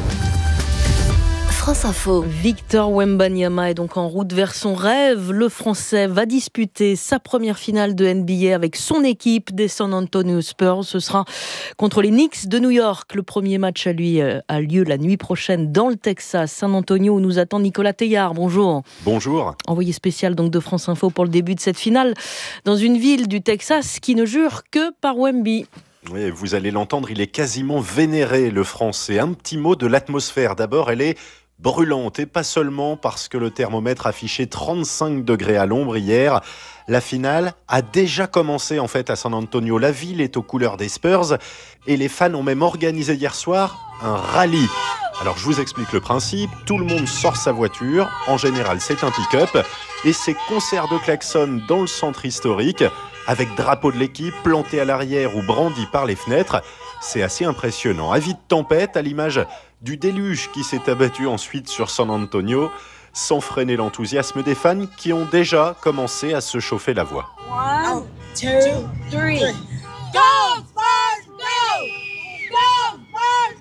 France Info. Victor Wembanyama est donc en route vers son rêve. Le Français va disputer sa première finale de NBA avec son équipe des San Antonio Spurs. Ce sera contre les Knicks de New York. Le premier match a lieu la nuit prochaine dans le Texas, San Antonio, où nous attend Nicolas Teillard. Bonjour. Bonjour. Envoyé spécial donc de France Info pour le début de cette finale dans une ville du Texas qui ne jure que par Wemby. Oui, vous allez l'entendre, il est quasiment vénéré, le Français. Un petit mot de l'atmosphère. D'abord, elle est brûlante, et pas seulement parce que le thermomètre affichait 35 degrés à l'ombre hier. La finale a déjà commencé en fait à San Antonio. La ville est aux couleurs des Spurs et les fans ont même organisé hier soir un rallye. Alors je vous explique le principe, tout le monde sort sa voiture, en général c'est un pick-up, et c'est concert de klaxons dans le centre historique, avec drapeau de l'équipe planté à l'arrière ou brandi par les fenêtres. C'est assez impressionnant. Avis de tempête à l'image du déluge qui s'est abattu ensuite sur San Antonio, sans freiner l'enthousiasme des fans qui ont déjà commencé à se chauffer la voix. 1, 2, 3. Go Spurs, go! Go Spurs,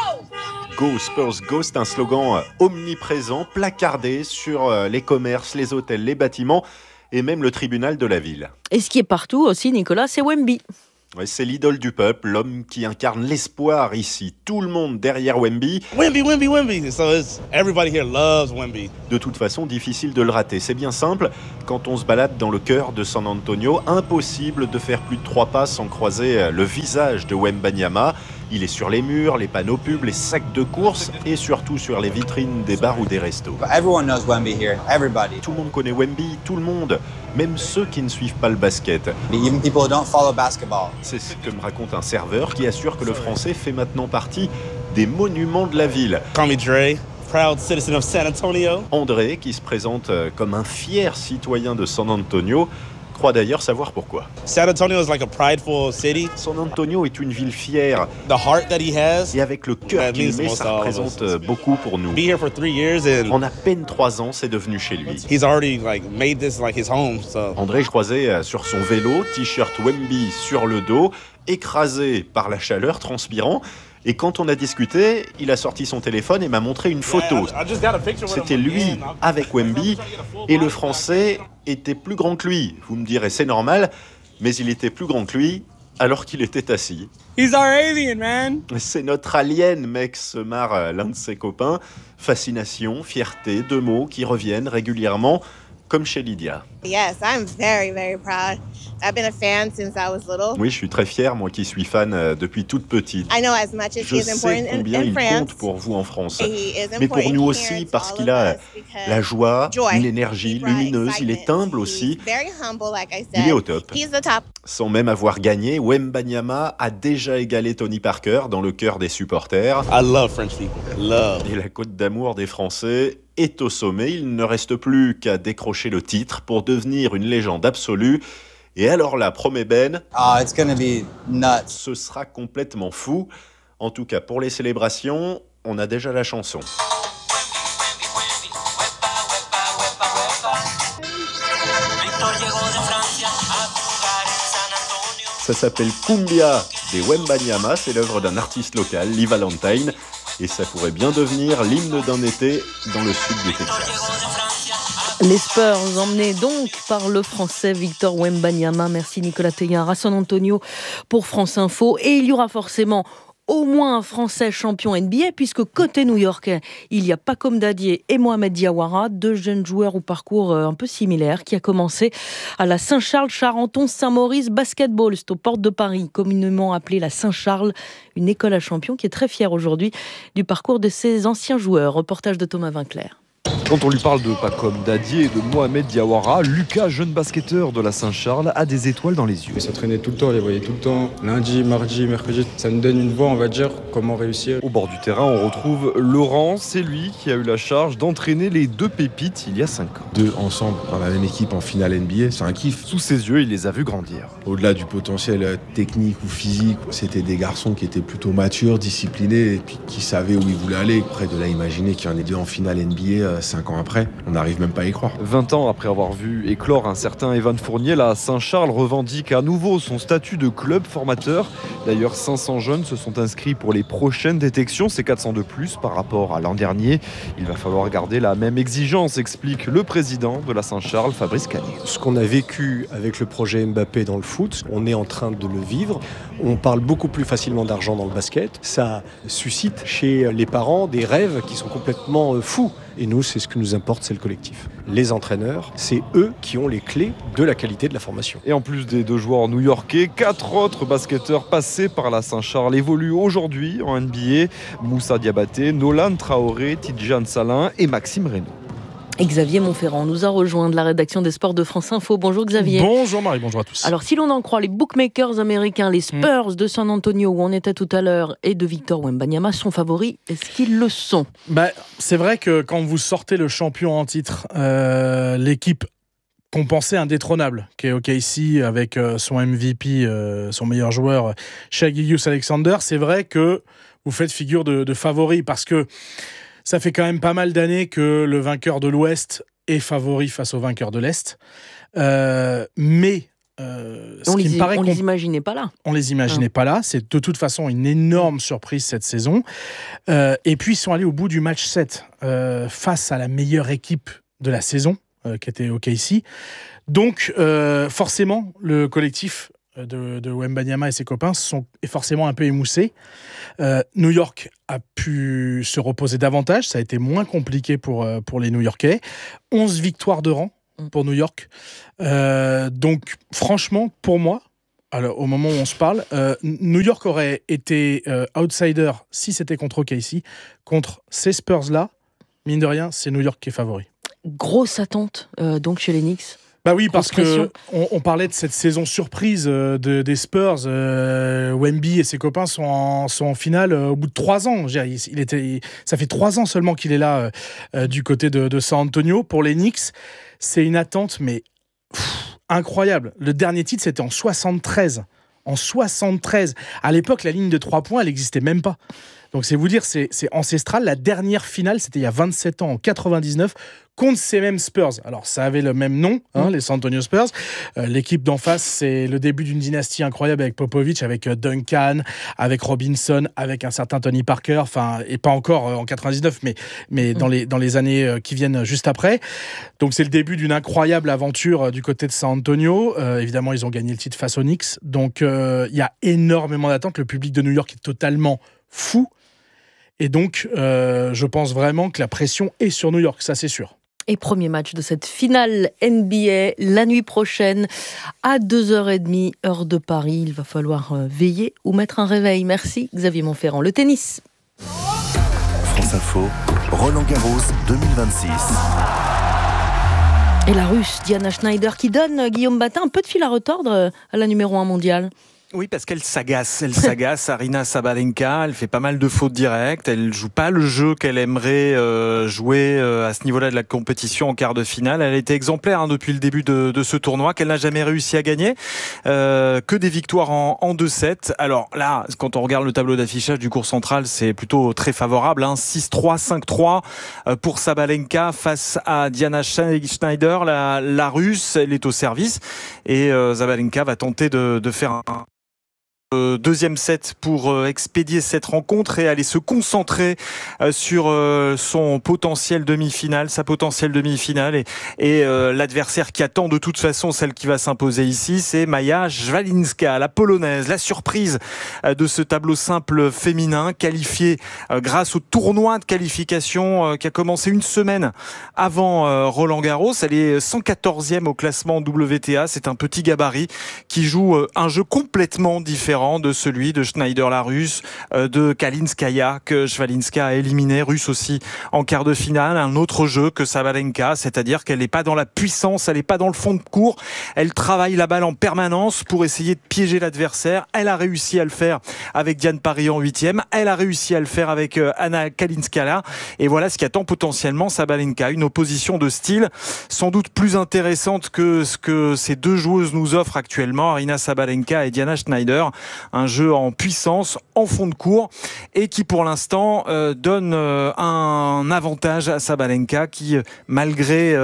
go! Go Spurs, go, c'est un slogan omniprésent, placardé sur les commerces, les hôtels, les bâtiments et même le tribunal de la ville. Et ce qui est partout aussi, Nicolas, c'est Wemby. Ouais, c'est l'idole du peuple, l'homme qui incarne l'espoir ici. Tout le monde derrière Wemby. Wemby, Wemby, Wemby. So everybody here loves Wemby. De toute façon, difficile de le rater. C'est bien simple, quand on se balade dans le cœur de San Antonio, impossible de faire plus de 3 pas sans croiser le visage de Wembanyama. Il est sur les murs, les panneaux pubs, les sacs de course et surtout sur les vitrines des bars ou des restos. Everyone knows Wemby here. Everybody. Tout le monde connaît Wemby, tout le monde, même ceux qui ne suivent pas le basket. Even people who don't follow basketball. C'est ce que me raconte un serveur qui assure que le français fait maintenant partie des monuments de la ville. Call me Dre, proud citizen of San Antonio. André, qui se présente comme un fier citoyen de San Antonio, croit d'ailleurs savoir pourquoi. San Antonio is like a prideful city. San Antonio est une ville fière. The heart that he has. Et avec le cœur qu'il met, ça représente beaucoup pour nous. Be here for 3 years and en à peine 3 ans, c'est devenu chez lui. He's already made this his home. So. André, je croisais sur son vélo, t-shirt Wemby sur le dos, écrasé par la chaleur, transpirant. Et quand on a discuté, il a sorti son téléphone et m'a montré une photo. C'était lui avec Wemby et le français était plus grand que lui. Vous me direz, c'est normal, mais il était plus grand que lui alors qu'il était assis. He's our alien, man. C'est notre alien, mec, se marre l'un de ses copains. Fascination, fierté, 2 mots qui reviennent régulièrement, comme chez Lydia. Yes, I'm very, very proud. I've been a fan since I was little. Oui, je suis très fier, moi qui suis fan depuis toute petite. I know as much as je sais combien il compte pour vous en France. Mais pour nous aussi, parce qu'il a la joie, une énergie lumineuse, il est humble aussi. Il est au top. Sans même avoir gagné, Wembanyama a déjà égalé Tony Parker dans le cœur des supporters. I love French people. Love. Et la côte d'amour des Français est au sommet. Il ne reste plus qu'à décrocher le titre pour devenir une légende absolue. Et alors là, promet Ben, it's gonna be nuts. Ce sera complètement fou. En tout cas, pour les célébrations, on a déjà la chanson. Ça s'appelle Cumbia des Wembanyama, c'est l'œuvre d'un artiste local, Lee Valentine, et ça pourrait bien devenir l'hymne d'un été dans le sud du Texas. Les Spurs emmenés donc par le Français Victor Wembanyama. Merci Nicolas Teillard à San Antonio pour France Info. Et il y aura forcément au moins un Français champion NBA, puisque côté new-yorkais, il y a Pacom Dadié et Mohamed Diawara, 2 jeunes joueurs au parcours un peu similaire, qui a commencé à la Saint-Charles-Charenton-Saint-Maurice Basketball. C'est aux portes de Paris, communément appelée la Saint-Charles, une école à champions qui est très fière aujourd'hui du parcours de ses anciens joueurs. Reportage de Thomas Vinclair. Quand on lui parle de Pacom Dadié et de Mohamed Diawara, Lucas, jeune basketteur de la Saint-Charles, a des étoiles dans les yeux. Il s'entraînait tout le temps, on les voyait tout le temps. Lundi, mardi, mercredi, ça nous donne une voie, on va dire, comment réussir. Au bord du terrain, on retrouve Laurent. C'est lui qui a eu la charge d'entraîner les 2 pépites il y a 5 ans. 2 ensemble dans la même équipe en finale NBA, c'est un kiff. Sous ses yeux, il les a vus grandir. Au-delà du potentiel technique ou physique, c'était des garçons qui étaient plutôt matures, disciplinés et puis qui savaient où ils voulaient aller. Après, de là, imaginer qu'il y en ait 2 en finale NBA 5 ans après, on n'arrive même pas à y croire. 20 ans après avoir vu éclore un certain Evan Fournier, la Saint-Charles revendique à nouveau son statut de club formateur. D'ailleurs, 500 jeunes se sont inscrits pour les prochaines détections. C'est 400 de plus par rapport à l'an dernier. Il va falloir garder la même exigence, explique le président de la Saint-Charles, Fabrice Canet. Ce qu'on a vécu avec le projet Mbappé dans le foot, on est en train de le vivre. On parle beaucoup plus facilement d'argent dans le basket. Ça suscite chez les parents des rêves qui sont complètement fous. Et nous, c'est ce que nous importe, c'est le collectif. Les entraîneurs, c'est eux qui ont les clés de la qualité de la formation. Et en plus des 2 joueurs new-yorkais, 4 autres basketteurs passés par la Saint-Charles évoluent aujourd'hui en NBA. Moussa Diabaté, Nolan Traoré, Tidjane Salin et Maxime Reynaud. Et Xavier Montferrand nous a rejoint de la rédaction des sports de France Info. Bonjour Xavier. Bonjour Marie, bonjour à tous. Alors si l'on en croit les bookmakers américains, les Spurs de San Antonio où on était tout à l'heure et de Victor Wembanyama sont favoris. Est-ce qu'ils le sont ? C'est vrai que quand vous sortez le champion en titre, l'équipe qu'on pensait indétrônable, qui est OKC avec son MVP, son meilleur joueur, Shai Gilgeous-Alexander, c'est vrai que vous faites figure de favori parce que ça fait quand même pas mal d'années que le vainqueur de l'Ouest est favori face au vainqueur de l'Est. Mais on les imaginait pas là. On les imaginait pas là. C'est de toute façon une énorme surprise cette saison. Et puis ils sont allés au bout du match 7 face à la meilleure équipe de la saison, qui était OKC. Donc forcément, le collectif de Wembanyama et ses copains est forcément un peu émoussé. New York a pu se reposer davantage, ça a été moins compliqué pour les New-Yorkais. 11 victoires de rang pour New York. Donc franchement, pour moi, alors, au moment où on se parle, New York aurait été outsider si c'était contre OKC. Contre ces Spurs-là, mine de rien, c'est New York qui est favori. Grosse attente donc chez les Knicks. Oui, parce qu'on parlait de cette saison surprise des Spurs. Wemby et ses copains sont en finale au bout de 3 ans. Ça fait 3 ans seulement qu'il est là du côté de San Antonio. Pour les Knicks, c'est une attente, mais incroyable. Le dernier titre, c'était en 73. En 73. À l'époque, la ligne de 3 points, elle n'existait même pas. Donc c'est vous dire, c'est ancestral. La dernière finale, c'était il y a 27 ans, en 99, contre ces mêmes Spurs. Alors ça avait le même nom, les San Antonio Spurs. L'équipe d'en face, c'est le début d'une dynastie incroyable avec Popovich, avec Duncan, avec Robinson, avec un certain Tony Parker, et pas encore en 99, mais dans les années qui viennent juste après. Donc c'est le début d'une incroyable aventure du côté de San Antonio. Évidemment, ils ont gagné le titre face aux Knicks. Donc il y a énormément d'attentes. Le public de New York est totalement fou. Et donc, je pense vraiment que la pression est sur New York, ça c'est sûr. Et premier match de cette finale NBA, la nuit prochaine, à 2h30, heure de Paris. Il va falloir veiller ou mettre un réveil. Merci Xavier Montferrand. Le tennis. France Info, Roland-Garros 2026. Et la Russe, Diana Schneider, qui donne Guillaume Batin un peu de fil à retordre à la numéro 1 mondiale. Oui, parce qu'elle s'agace, Aryna Sabalenka, elle fait pas mal de fautes directes, elle joue pas le jeu qu'elle aimerait jouer à ce niveau-là de la compétition en quart de finale. Elle a été exemplaire depuis le début de ce tournoi, qu'elle n'a jamais réussi à gagner, que des victoires en 2-7. Alors là, quand on regarde le tableau d'affichage du cours central, c'est plutôt très favorable, 6-3, 5-3 pour Sabalenka face à Diana Schneider, la Russe, elle est au service, et Sabalenka va tenter de faire un deuxième set pour expédier cette rencontre et aller se concentrer sur son potentiel demi-finale, sa potentielle demi-finale et l'adversaire qui attend de toute façon celle qui va s'imposer ici, c'est Maja Szwalinska, la polonaise, la surprise de ce tableau simple féminin, qualifiée grâce au tournoi de qualification qui a commencé une semaine avant Roland-Garros. Elle est 114e au classement WTA, c'est un petit gabarit qui joue un jeu complètement différent de celui de Schneider, la Russe, de Kalinskaya, que Szwalinska a éliminé, Russe aussi, en quart de finale. Un autre jeu que Sabalenka, c'est-à-dire qu'elle n'est pas dans la puissance, elle n'est pas dans le fond de court, elle travaille la balle en permanence pour essayer de piéger l'adversaire. Elle a réussi à le faire avec Diane Paris en 8e, elle a réussi à le faire avec Anna Kalinskaya, et voilà ce qui attend potentiellement Sabalenka, une opposition de style sans doute plus intéressante que ce que ces deux joueuses nous offrent actuellement, Aryna Sabalenka et Diana Schneider. Un jeu en puissance, en fond de court, et qui pour l'instant donne un avantage à Sabalenka qui, malgré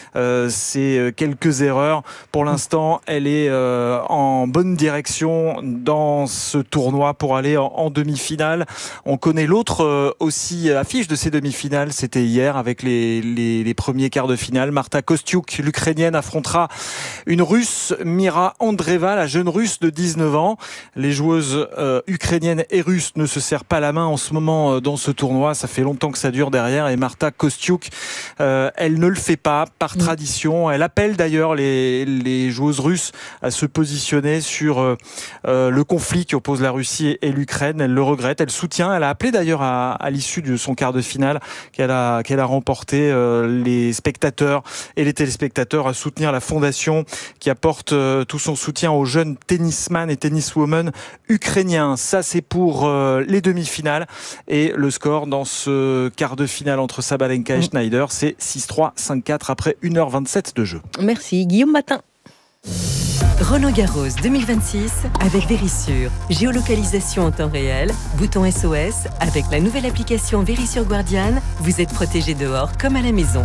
ses quelques erreurs, pour l'instant elle est en bonne direction dans ce tournoi pour aller en demi-finale. On connaît l'autre aussi affiche de ces demi-finales, c'était hier avec les premiers quarts de finale. Marta Kostyuk, l'Ukrainienne, affrontera une Russe, Mira Andreeva, la jeune Russe de 19 ans. Les joueuses ukrainiennes et russes ne se serrent pas la main en ce moment dans ce tournoi. Ça fait longtemps que ça dure derrière. Et Marta Kostyuk, elle ne le fait pas par tradition. Elle appelle d'ailleurs les joueuses russes à se positionner sur le conflit qui oppose la Russie et l'Ukraine. Elle le regrette, elle soutient. Elle a appelé d'ailleurs à l'issue de son quart de finale qu'elle a remporté les spectateurs et les téléspectateurs à soutenir la fondation qui apporte tout son soutien aux jeunes tennisman et tenniswomen ukrainiens. Ça, c'est pour les demi-finales. Et le score dans ce quart de finale entre Sabalenka et Schneider, c'est 6-3, 5-4 après 1h27 de jeu. Merci Guillaume Matin. Roland-Garros 2026 avec Verisure. Géolocalisation en temps réel, bouton SOS. Avec la nouvelle application Verisure Guardian, vous êtes protégé dehors comme à la maison.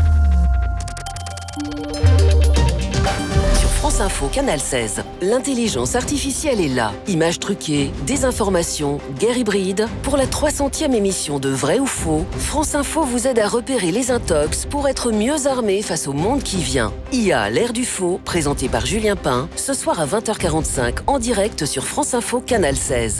Sur France Info, Canal 16, l'intelligence artificielle est là. Images truquées, désinformation, guerre hybride. Pour la 300e émission de Vrai ou Faux, France Info vous aide à repérer les intox pour être mieux armé face au monde qui vient. IA, l'ère du faux, présenté par Julien Pain, ce soir à 20h45 en direct sur France Info, Canal 16.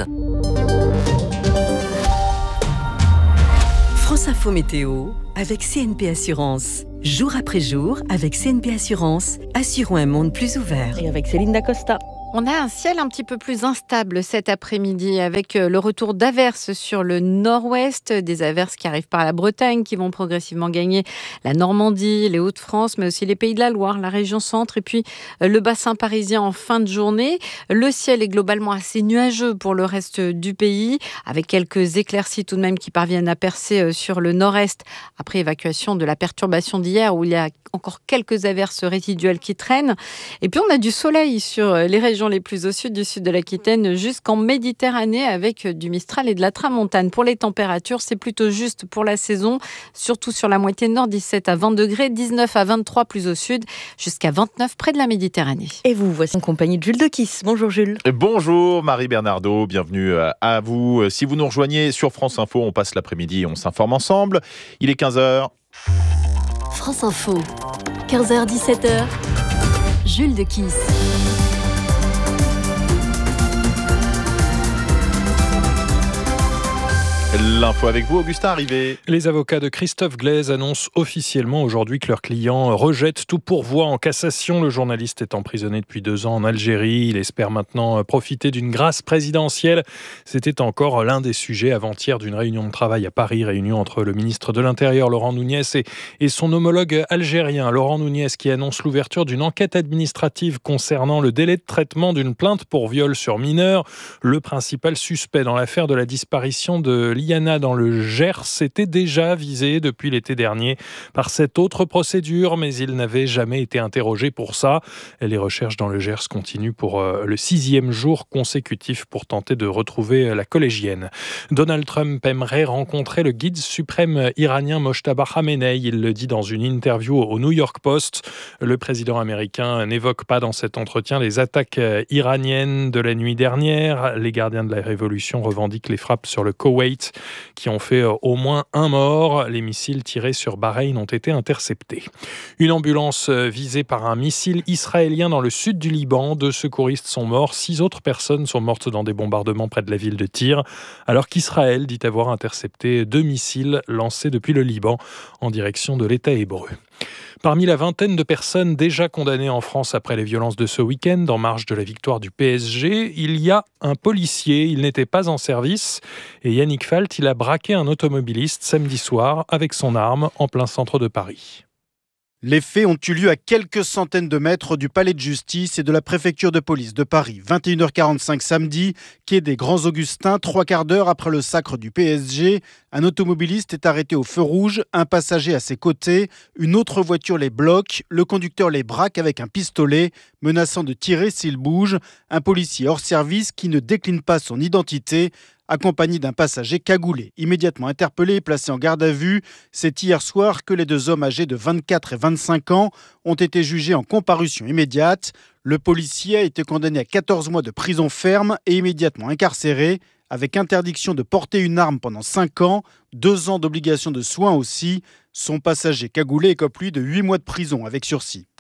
France Info Météo avec CNP Assurance. Jour après jour, avec CNP Assurance, assurons un monde plus ouvert. Et avec Céline Dacosta. On a un ciel un petit peu plus instable cet après-midi avec le retour d'averses sur le nord-ouest, des averses qui arrivent par la Bretagne, qui vont progressivement gagner la Normandie, les Hauts-de-France, mais aussi les Pays de la Loire, la région centre et puis le bassin parisien en fin de journée. Le ciel est globalement assez nuageux pour le reste du pays, avec quelques éclaircies tout de même qui parviennent à percer sur le nord-est après évacuation de la perturbation d'hier où il y a encore quelques averses résiduelles qui traînent. Et puis on a du soleil sur les régions les plus au sud du sud de l'Aquitaine jusqu'en Méditerranée avec du Mistral et de la Tramontane. Pour les températures, c'est plutôt juste pour la saison, surtout sur la moitié nord, 17 à 20 degrés, 19 à 23 plus au sud, jusqu'à 29 près de la Méditerranée. Et vous, voici en compagnie de Jules Dequisse. Bonjour Jules. Bonjour Marie Bernardo, bienvenue à vous. Si vous nous rejoignez sur France Info, on passe l'après-midi et on s'informe ensemble. Il est 15h. France Info, 15h-17h, Jules Dequisse. L'info avec vous, Augustin Arrivé. Les avocats de Christophe Glaise annoncent officiellement aujourd'hui que leur client rejette tout pourvoi en cassation. Le journaliste est emprisonné depuis 2 ans en Algérie. Il espère maintenant profiter d'une grâce présidentielle. C'était encore l'un des sujets avant-hier d'une réunion de travail à Paris, réunion entre le ministre de l'Intérieur, Laurent Nunez, et son homologue algérien, Laurent Nunez, qui annonce l'ouverture d'une enquête administrative concernant le délai de traitement d'une plainte pour viol sur mineur. Le principal suspect dans l'affaire de la disparition de Liana dans le Gers était déjà visé depuis l'été dernier par cette autre procédure, mais il n'avait jamais été interrogé pour ça. Les recherches dans le Gers continuent pour le 6e jour consécutif pour tenter de retrouver la collégienne. Donald Trump aimerait rencontrer le guide suprême iranien Mojtaba Khamenei. Il le dit dans une interview au New York Post. Le président américain n'évoque pas dans cet entretien les attaques iraniennes de la nuit dernière. Les gardiens de la révolution revendiquent les frappes sur le Koweït qui ont fait au moins 1 mort. Les missiles tirés sur Bahreïn ont été interceptés. Une ambulance visée par un missile israélien dans le sud du Liban. 2 secouristes sont morts. 6 autres personnes sont mortes dans des bombardements près de la ville de Tyr, alors qu'Israël dit avoir intercepté 2 missiles lancés depuis le Liban en direction de l'État hébreu. Parmi la vingtaine de personnes déjà condamnées en France après les violences de ce week-end, en marge de la victoire du PSG, il y a un policier. Il n'était pas en service. Et Yannick Falt, il a braqué un automobiliste samedi soir avec son arme en plein centre de Paris. Les faits ont eu lieu à quelques centaines de mètres du palais de justice et de la préfecture de police de Paris. 21h45 samedi, quai des Grands Augustins, 3/4 d'heure après le sacre du PSG. Un automobiliste est arrêté au feu rouge, un passager à ses côtés. Une autre voiture les bloque, le conducteur les braque avec un pistolet, menaçant de tirer s'il bouge. Un policier hors service qui ne décline pas son identité, accompagné d'un passager cagoulé. Immédiatement interpellé et placé en garde à vue, c'est hier soir que les 2 hommes âgés de 24 et 25 ans ont été jugés en comparution immédiate. Le policier a été condamné à 14 mois de prison ferme et immédiatement incarcéré, avec interdiction de porter une arme pendant 5 ans, 2 ans d'obligation de soins aussi. Son passager cagoulé écope lui de 8 mois de prison avec sursis.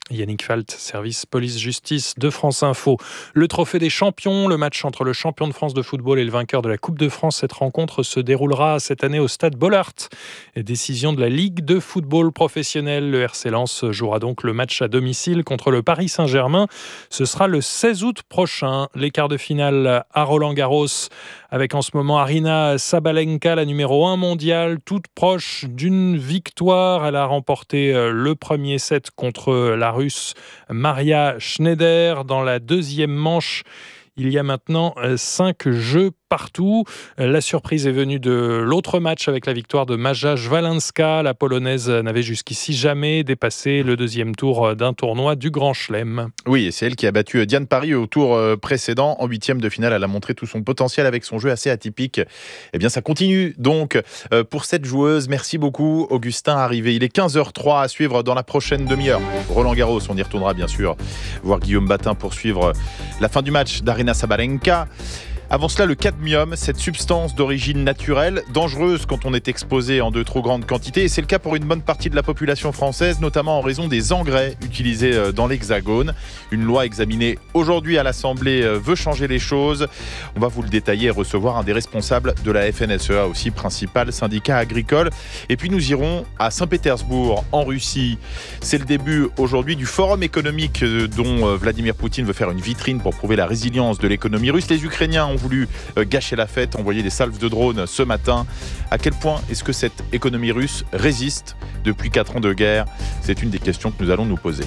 Yannick Falt, service police-justice de France Info. Le trophée des champions, le match entre le champion de France de football et le vainqueur de la Coupe de France. Cette rencontre se déroulera cette année au stade Bollaert. Décision de la Ligue de football professionnel. Le RC Lens jouera donc le match à domicile contre le Paris Saint-Germain. Ce sera le 16 août prochain. Les quarts de finale à Roland-Garros avec en ce moment Aryna Sabalenka, la numéro 1 mondiale, toute proche d'une victoire. Elle a remporté le premier set contre la Russe Maria Schneider. Dans la deuxième manche, il y a maintenant 5 jeux partout. La surprise est venue de l'autre match avec la victoire de Maja Jwalenska. La Polonaise n'avait jusqu'ici jamais dépassé le deuxième tour d'un tournoi du Grand Chelem. Oui, et c'est elle qui a battu Diane Parry au tour précédent. En huitième de finale, elle a montré tout son potentiel avec son jeu assez atypique. Eh bien, ça continue donc pour cette joueuse. Merci beaucoup, Augustin Arrivé. Il est 15h03 à suivre dans la prochaine demi-heure. Roland Garros, on y retournera bien sûr. Voir Guillaume Batin pour suivre la fin du match d'Aryna Sabalenka. Avant cela, le cadmium, cette substance d'origine naturelle, dangereuse quand on est exposé en de trop grandes quantités. Et c'est le cas pour une bonne partie de la population française, notamment en raison des engrais utilisés dans l'Hexagone. Une loi examinée aujourd'hui à l'Assemblée veut changer les choses. On va vous le détailler et recevoir un des responsables de la FNSEA, aussi principal syndicat agricole. Et puis nous irons à Saint-Pétersbourg, en Russie. C'est le début aujourd'hui du forum économique dont Vladimir Poutine veut faire une vitrine pour prouver la résilience de l'économie russe. Les Ukrainiens ont voulu gâcher la fête, envoyer des salves de drones ce matin. À quel point est-ce que cette économie russe résiste depuis 4 ans de guerre ? C'est une des questions que nous allons nous poser.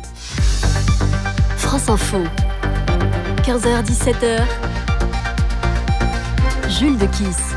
France Info, 15h-17h, Jules de Kiss.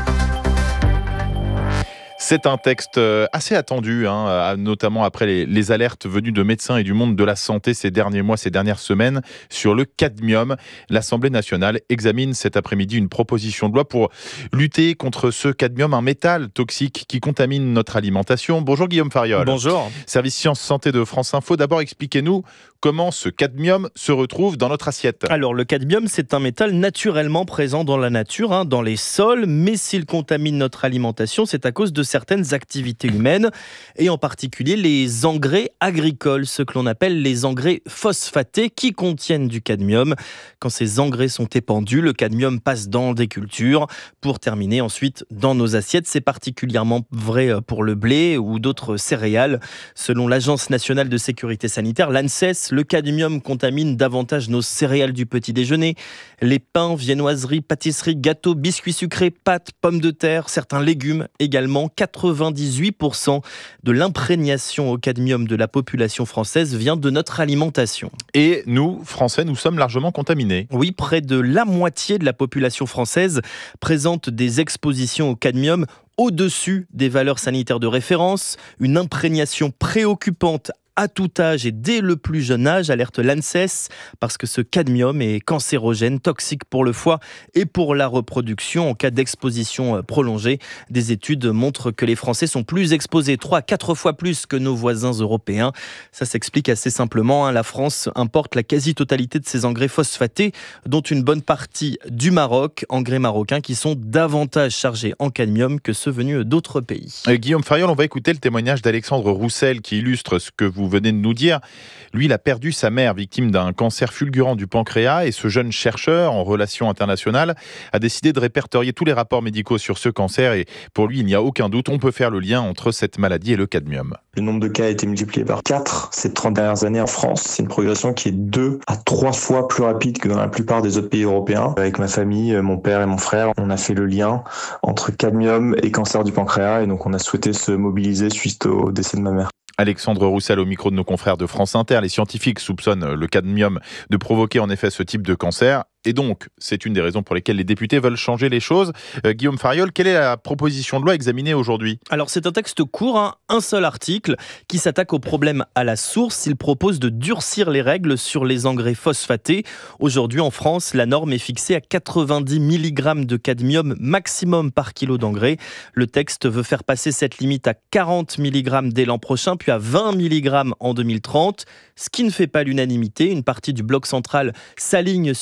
C'est un texte assez attendu, notamment après les alertes venues de médecins et du monde de la santé ces derniers mois, ces dernières semaines, sur le cadmium. L'Assemblée nationale examine cet après-midi une proposition de loi pour lutter contre ce cadmium, un métal toxique qui contamine notre alimentation. Bonjour Guillaume Fariol. Bonjour. Service Sciences Santé de France Info. D'abord, expliquez-nous comment ce cadmium se retrouve dans notre assiette. Alors, le cadmium, c'est un métal naturellement présent dans la nature, dans les sols, mais s'il contamine notre alimentation, c'est à cause de certaines activités humaines, et en particulier les engrais agricoles, ce que l'on appelle les engrais phosphatés qui contiennent du cadmium. Quand ces engrais sont épandus, le cadmium passe dans des cultures pour terminer ensuite dans nos assiettes. C'est particulièrement vrai pour le blé ou d'autres céréales. Selon l'Agence nationale de sécurité sanitaire, l'ANSES, le cadmium contamine davantage nos céréales du petit déjeuner, les pains, viennoiseries, pâtisseries, gâteaux, biscuits sucrés, pâtes, pommes de terre, certains légumes également. 98% de l'imprégnation au cadmium de la population française vient de notre alimentation. Et nous, Français, nous sommes largement contaminés. Oui, près de la moitié de la population française présente des expositions au cadmium au-dessus des valeurs sanitaires de référence, une imprégnation préoccupante à tout âge et dès le plus jeune âge, alerte l'ANSES, parce que ce cadmium est cancérogène, toxique pour le foie et pour la reproduction en cas d'exposition prolongée. Des études montrent que les Français sont plus exposés, 3 à 4 fois plus que nos voisins européens. Ça s'explique assez simplement. La France importe la quasi-totalité de ses engrais phosphatés, dont une bonne partie du Maroc, engrais marocains qui sont davantage chargés en cadmium que ceux venus d'autres pays. Guillaume Fariol, on va écouter le témoignage d'Alexandre Roussel qui illustre ce que vous venez de nous dire. Lui, il a perdu sa mère, victime d'un cancer fulgurant du pancréas, et ce jeune chercheur en relations internationales a décidé de répertorier tous les rapports médicaux sur ce cancer, et pour lui, il n'y a aucun doute, on peut faire le lien entre cette maladie et le cadmium. Le nombre de cas a été multiplié par 4 ces 30 dernières années en France. C'est une progression qui est 2 à 3 fois plus rapide que dans la plupart des autres pays européens. Avec ma famille, mon père et mon frère, on a fait le lien entre cadmium et cancer du pancréas, et donc on a souhaité se mobiliser suite au décès de ma mère. Alexandre Roussel au micro de nos confrères de France Inter. Les scientifiques soupçonnent le cadmium de provoquer en effet ce type de cancer. Et donc, c'est une des raisons pour lesquelles les députés veulent changer les choses. Guillaume Fariol, quelle est la proposition de loi examinée aujourd'hui ? Alors, c'est un texte court, un seul article, qui s'attaque au problème à la source. Il propose de durcir les règles sur les engrais phosphatés. Aujourd'hui, en France, la norme est fixée à 90 mg de cadmium maximum par kilo d'engrais. Le texte veut faire passer cette limite à 40 mg dès l'an prochain, puis à 20 mg en 2030, ce qui ne fait pas l'unanimité. Une partie du bloc central s'aligne sur ces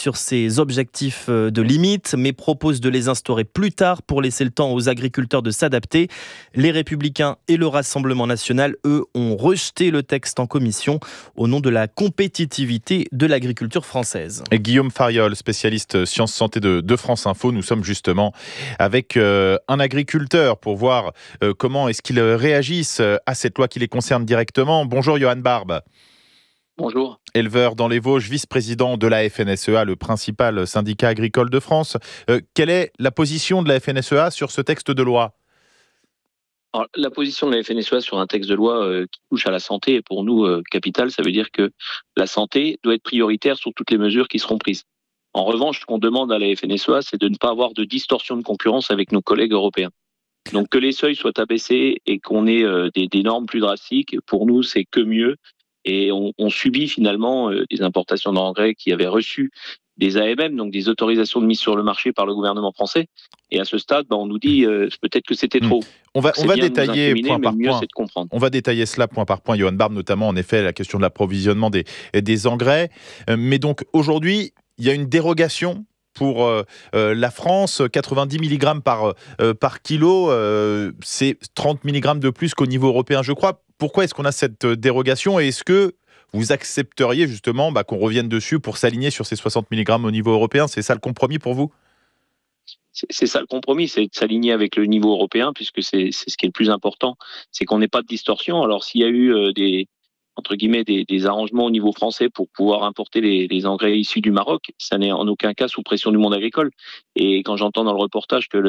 des objectifs de limite, mais propose de les instaurer plus tard pour laisser le temps aux agriculteurs de s'adapter. Les Républicains et le Rassemblement national, eux, ont rejeté le texte en commission au nom de la compétitivité de l'agriculture française. Et Guillaume Fariol, spécialiste sciences santé de France Info, nous sommes justement avec un agriculteur pour voir comment est-ce qu'ils réagissent à cette loi qui les concerne directement. Bonjour Johan Barbe. Bonjour. Éleveur dans les Vosges, vice-président de la FNSEA, le principal syndicat agricole de France. Quelle est la position de la FNSEA sur ce texte de loi ? Alors, la position de la FNSEA sur un texte de loi qui touche à la santé est pour nous capitale. Ça veut dire que la santé doit être prioritaire sur toutes les mesures qui seront prises. En revanche, ce qu'on demande à la FNSEA, c'est de ne pas avoir de distorsion de concurrence avec nos collègues européens. Donc que les seuils soient abaissés et qu'on ait des normes plus drastiques, pour nous, c'est que mieux. Et on subit finalement des importations d'engrais qui avaient reçu des AMM, donc des autorisations de mise sur le marché par le gouvernement français. Et à ce stade, on nous dit peut-être que c'était trop. On va détailler point par mieux, point. c'est de comprendre. On va détailler cela point par point, Johan Barbe, notamment en effet la question de l'approvisionnement des engrais. Mais donc aujourd'hui, il y a une dérogation pour la France, 90 mg par kilo, c'est 30 mg de plus qu'au niveau européen, je crois. Pourquoi est-ce qu'on a cette dérogation et est-ce que vous accepteriez justement qu'on revienne dessus pour s'aligner sur ces 60 mg au niveau européen ? C'est ça le compromis pour vous ? C'est ça le compromis, c'est de s'aligner avec le niveau européen, puisque c'est ce qui est le plus important, c'est qu'on n'ait pas de distorsion. Alors s'il y a eu des arrangements au niveau français pour pouvoir importer les engrais issus du Maroc, ça n'est en aucun cas sous pression du monde agricole. Et quand j'entends dans le reportage que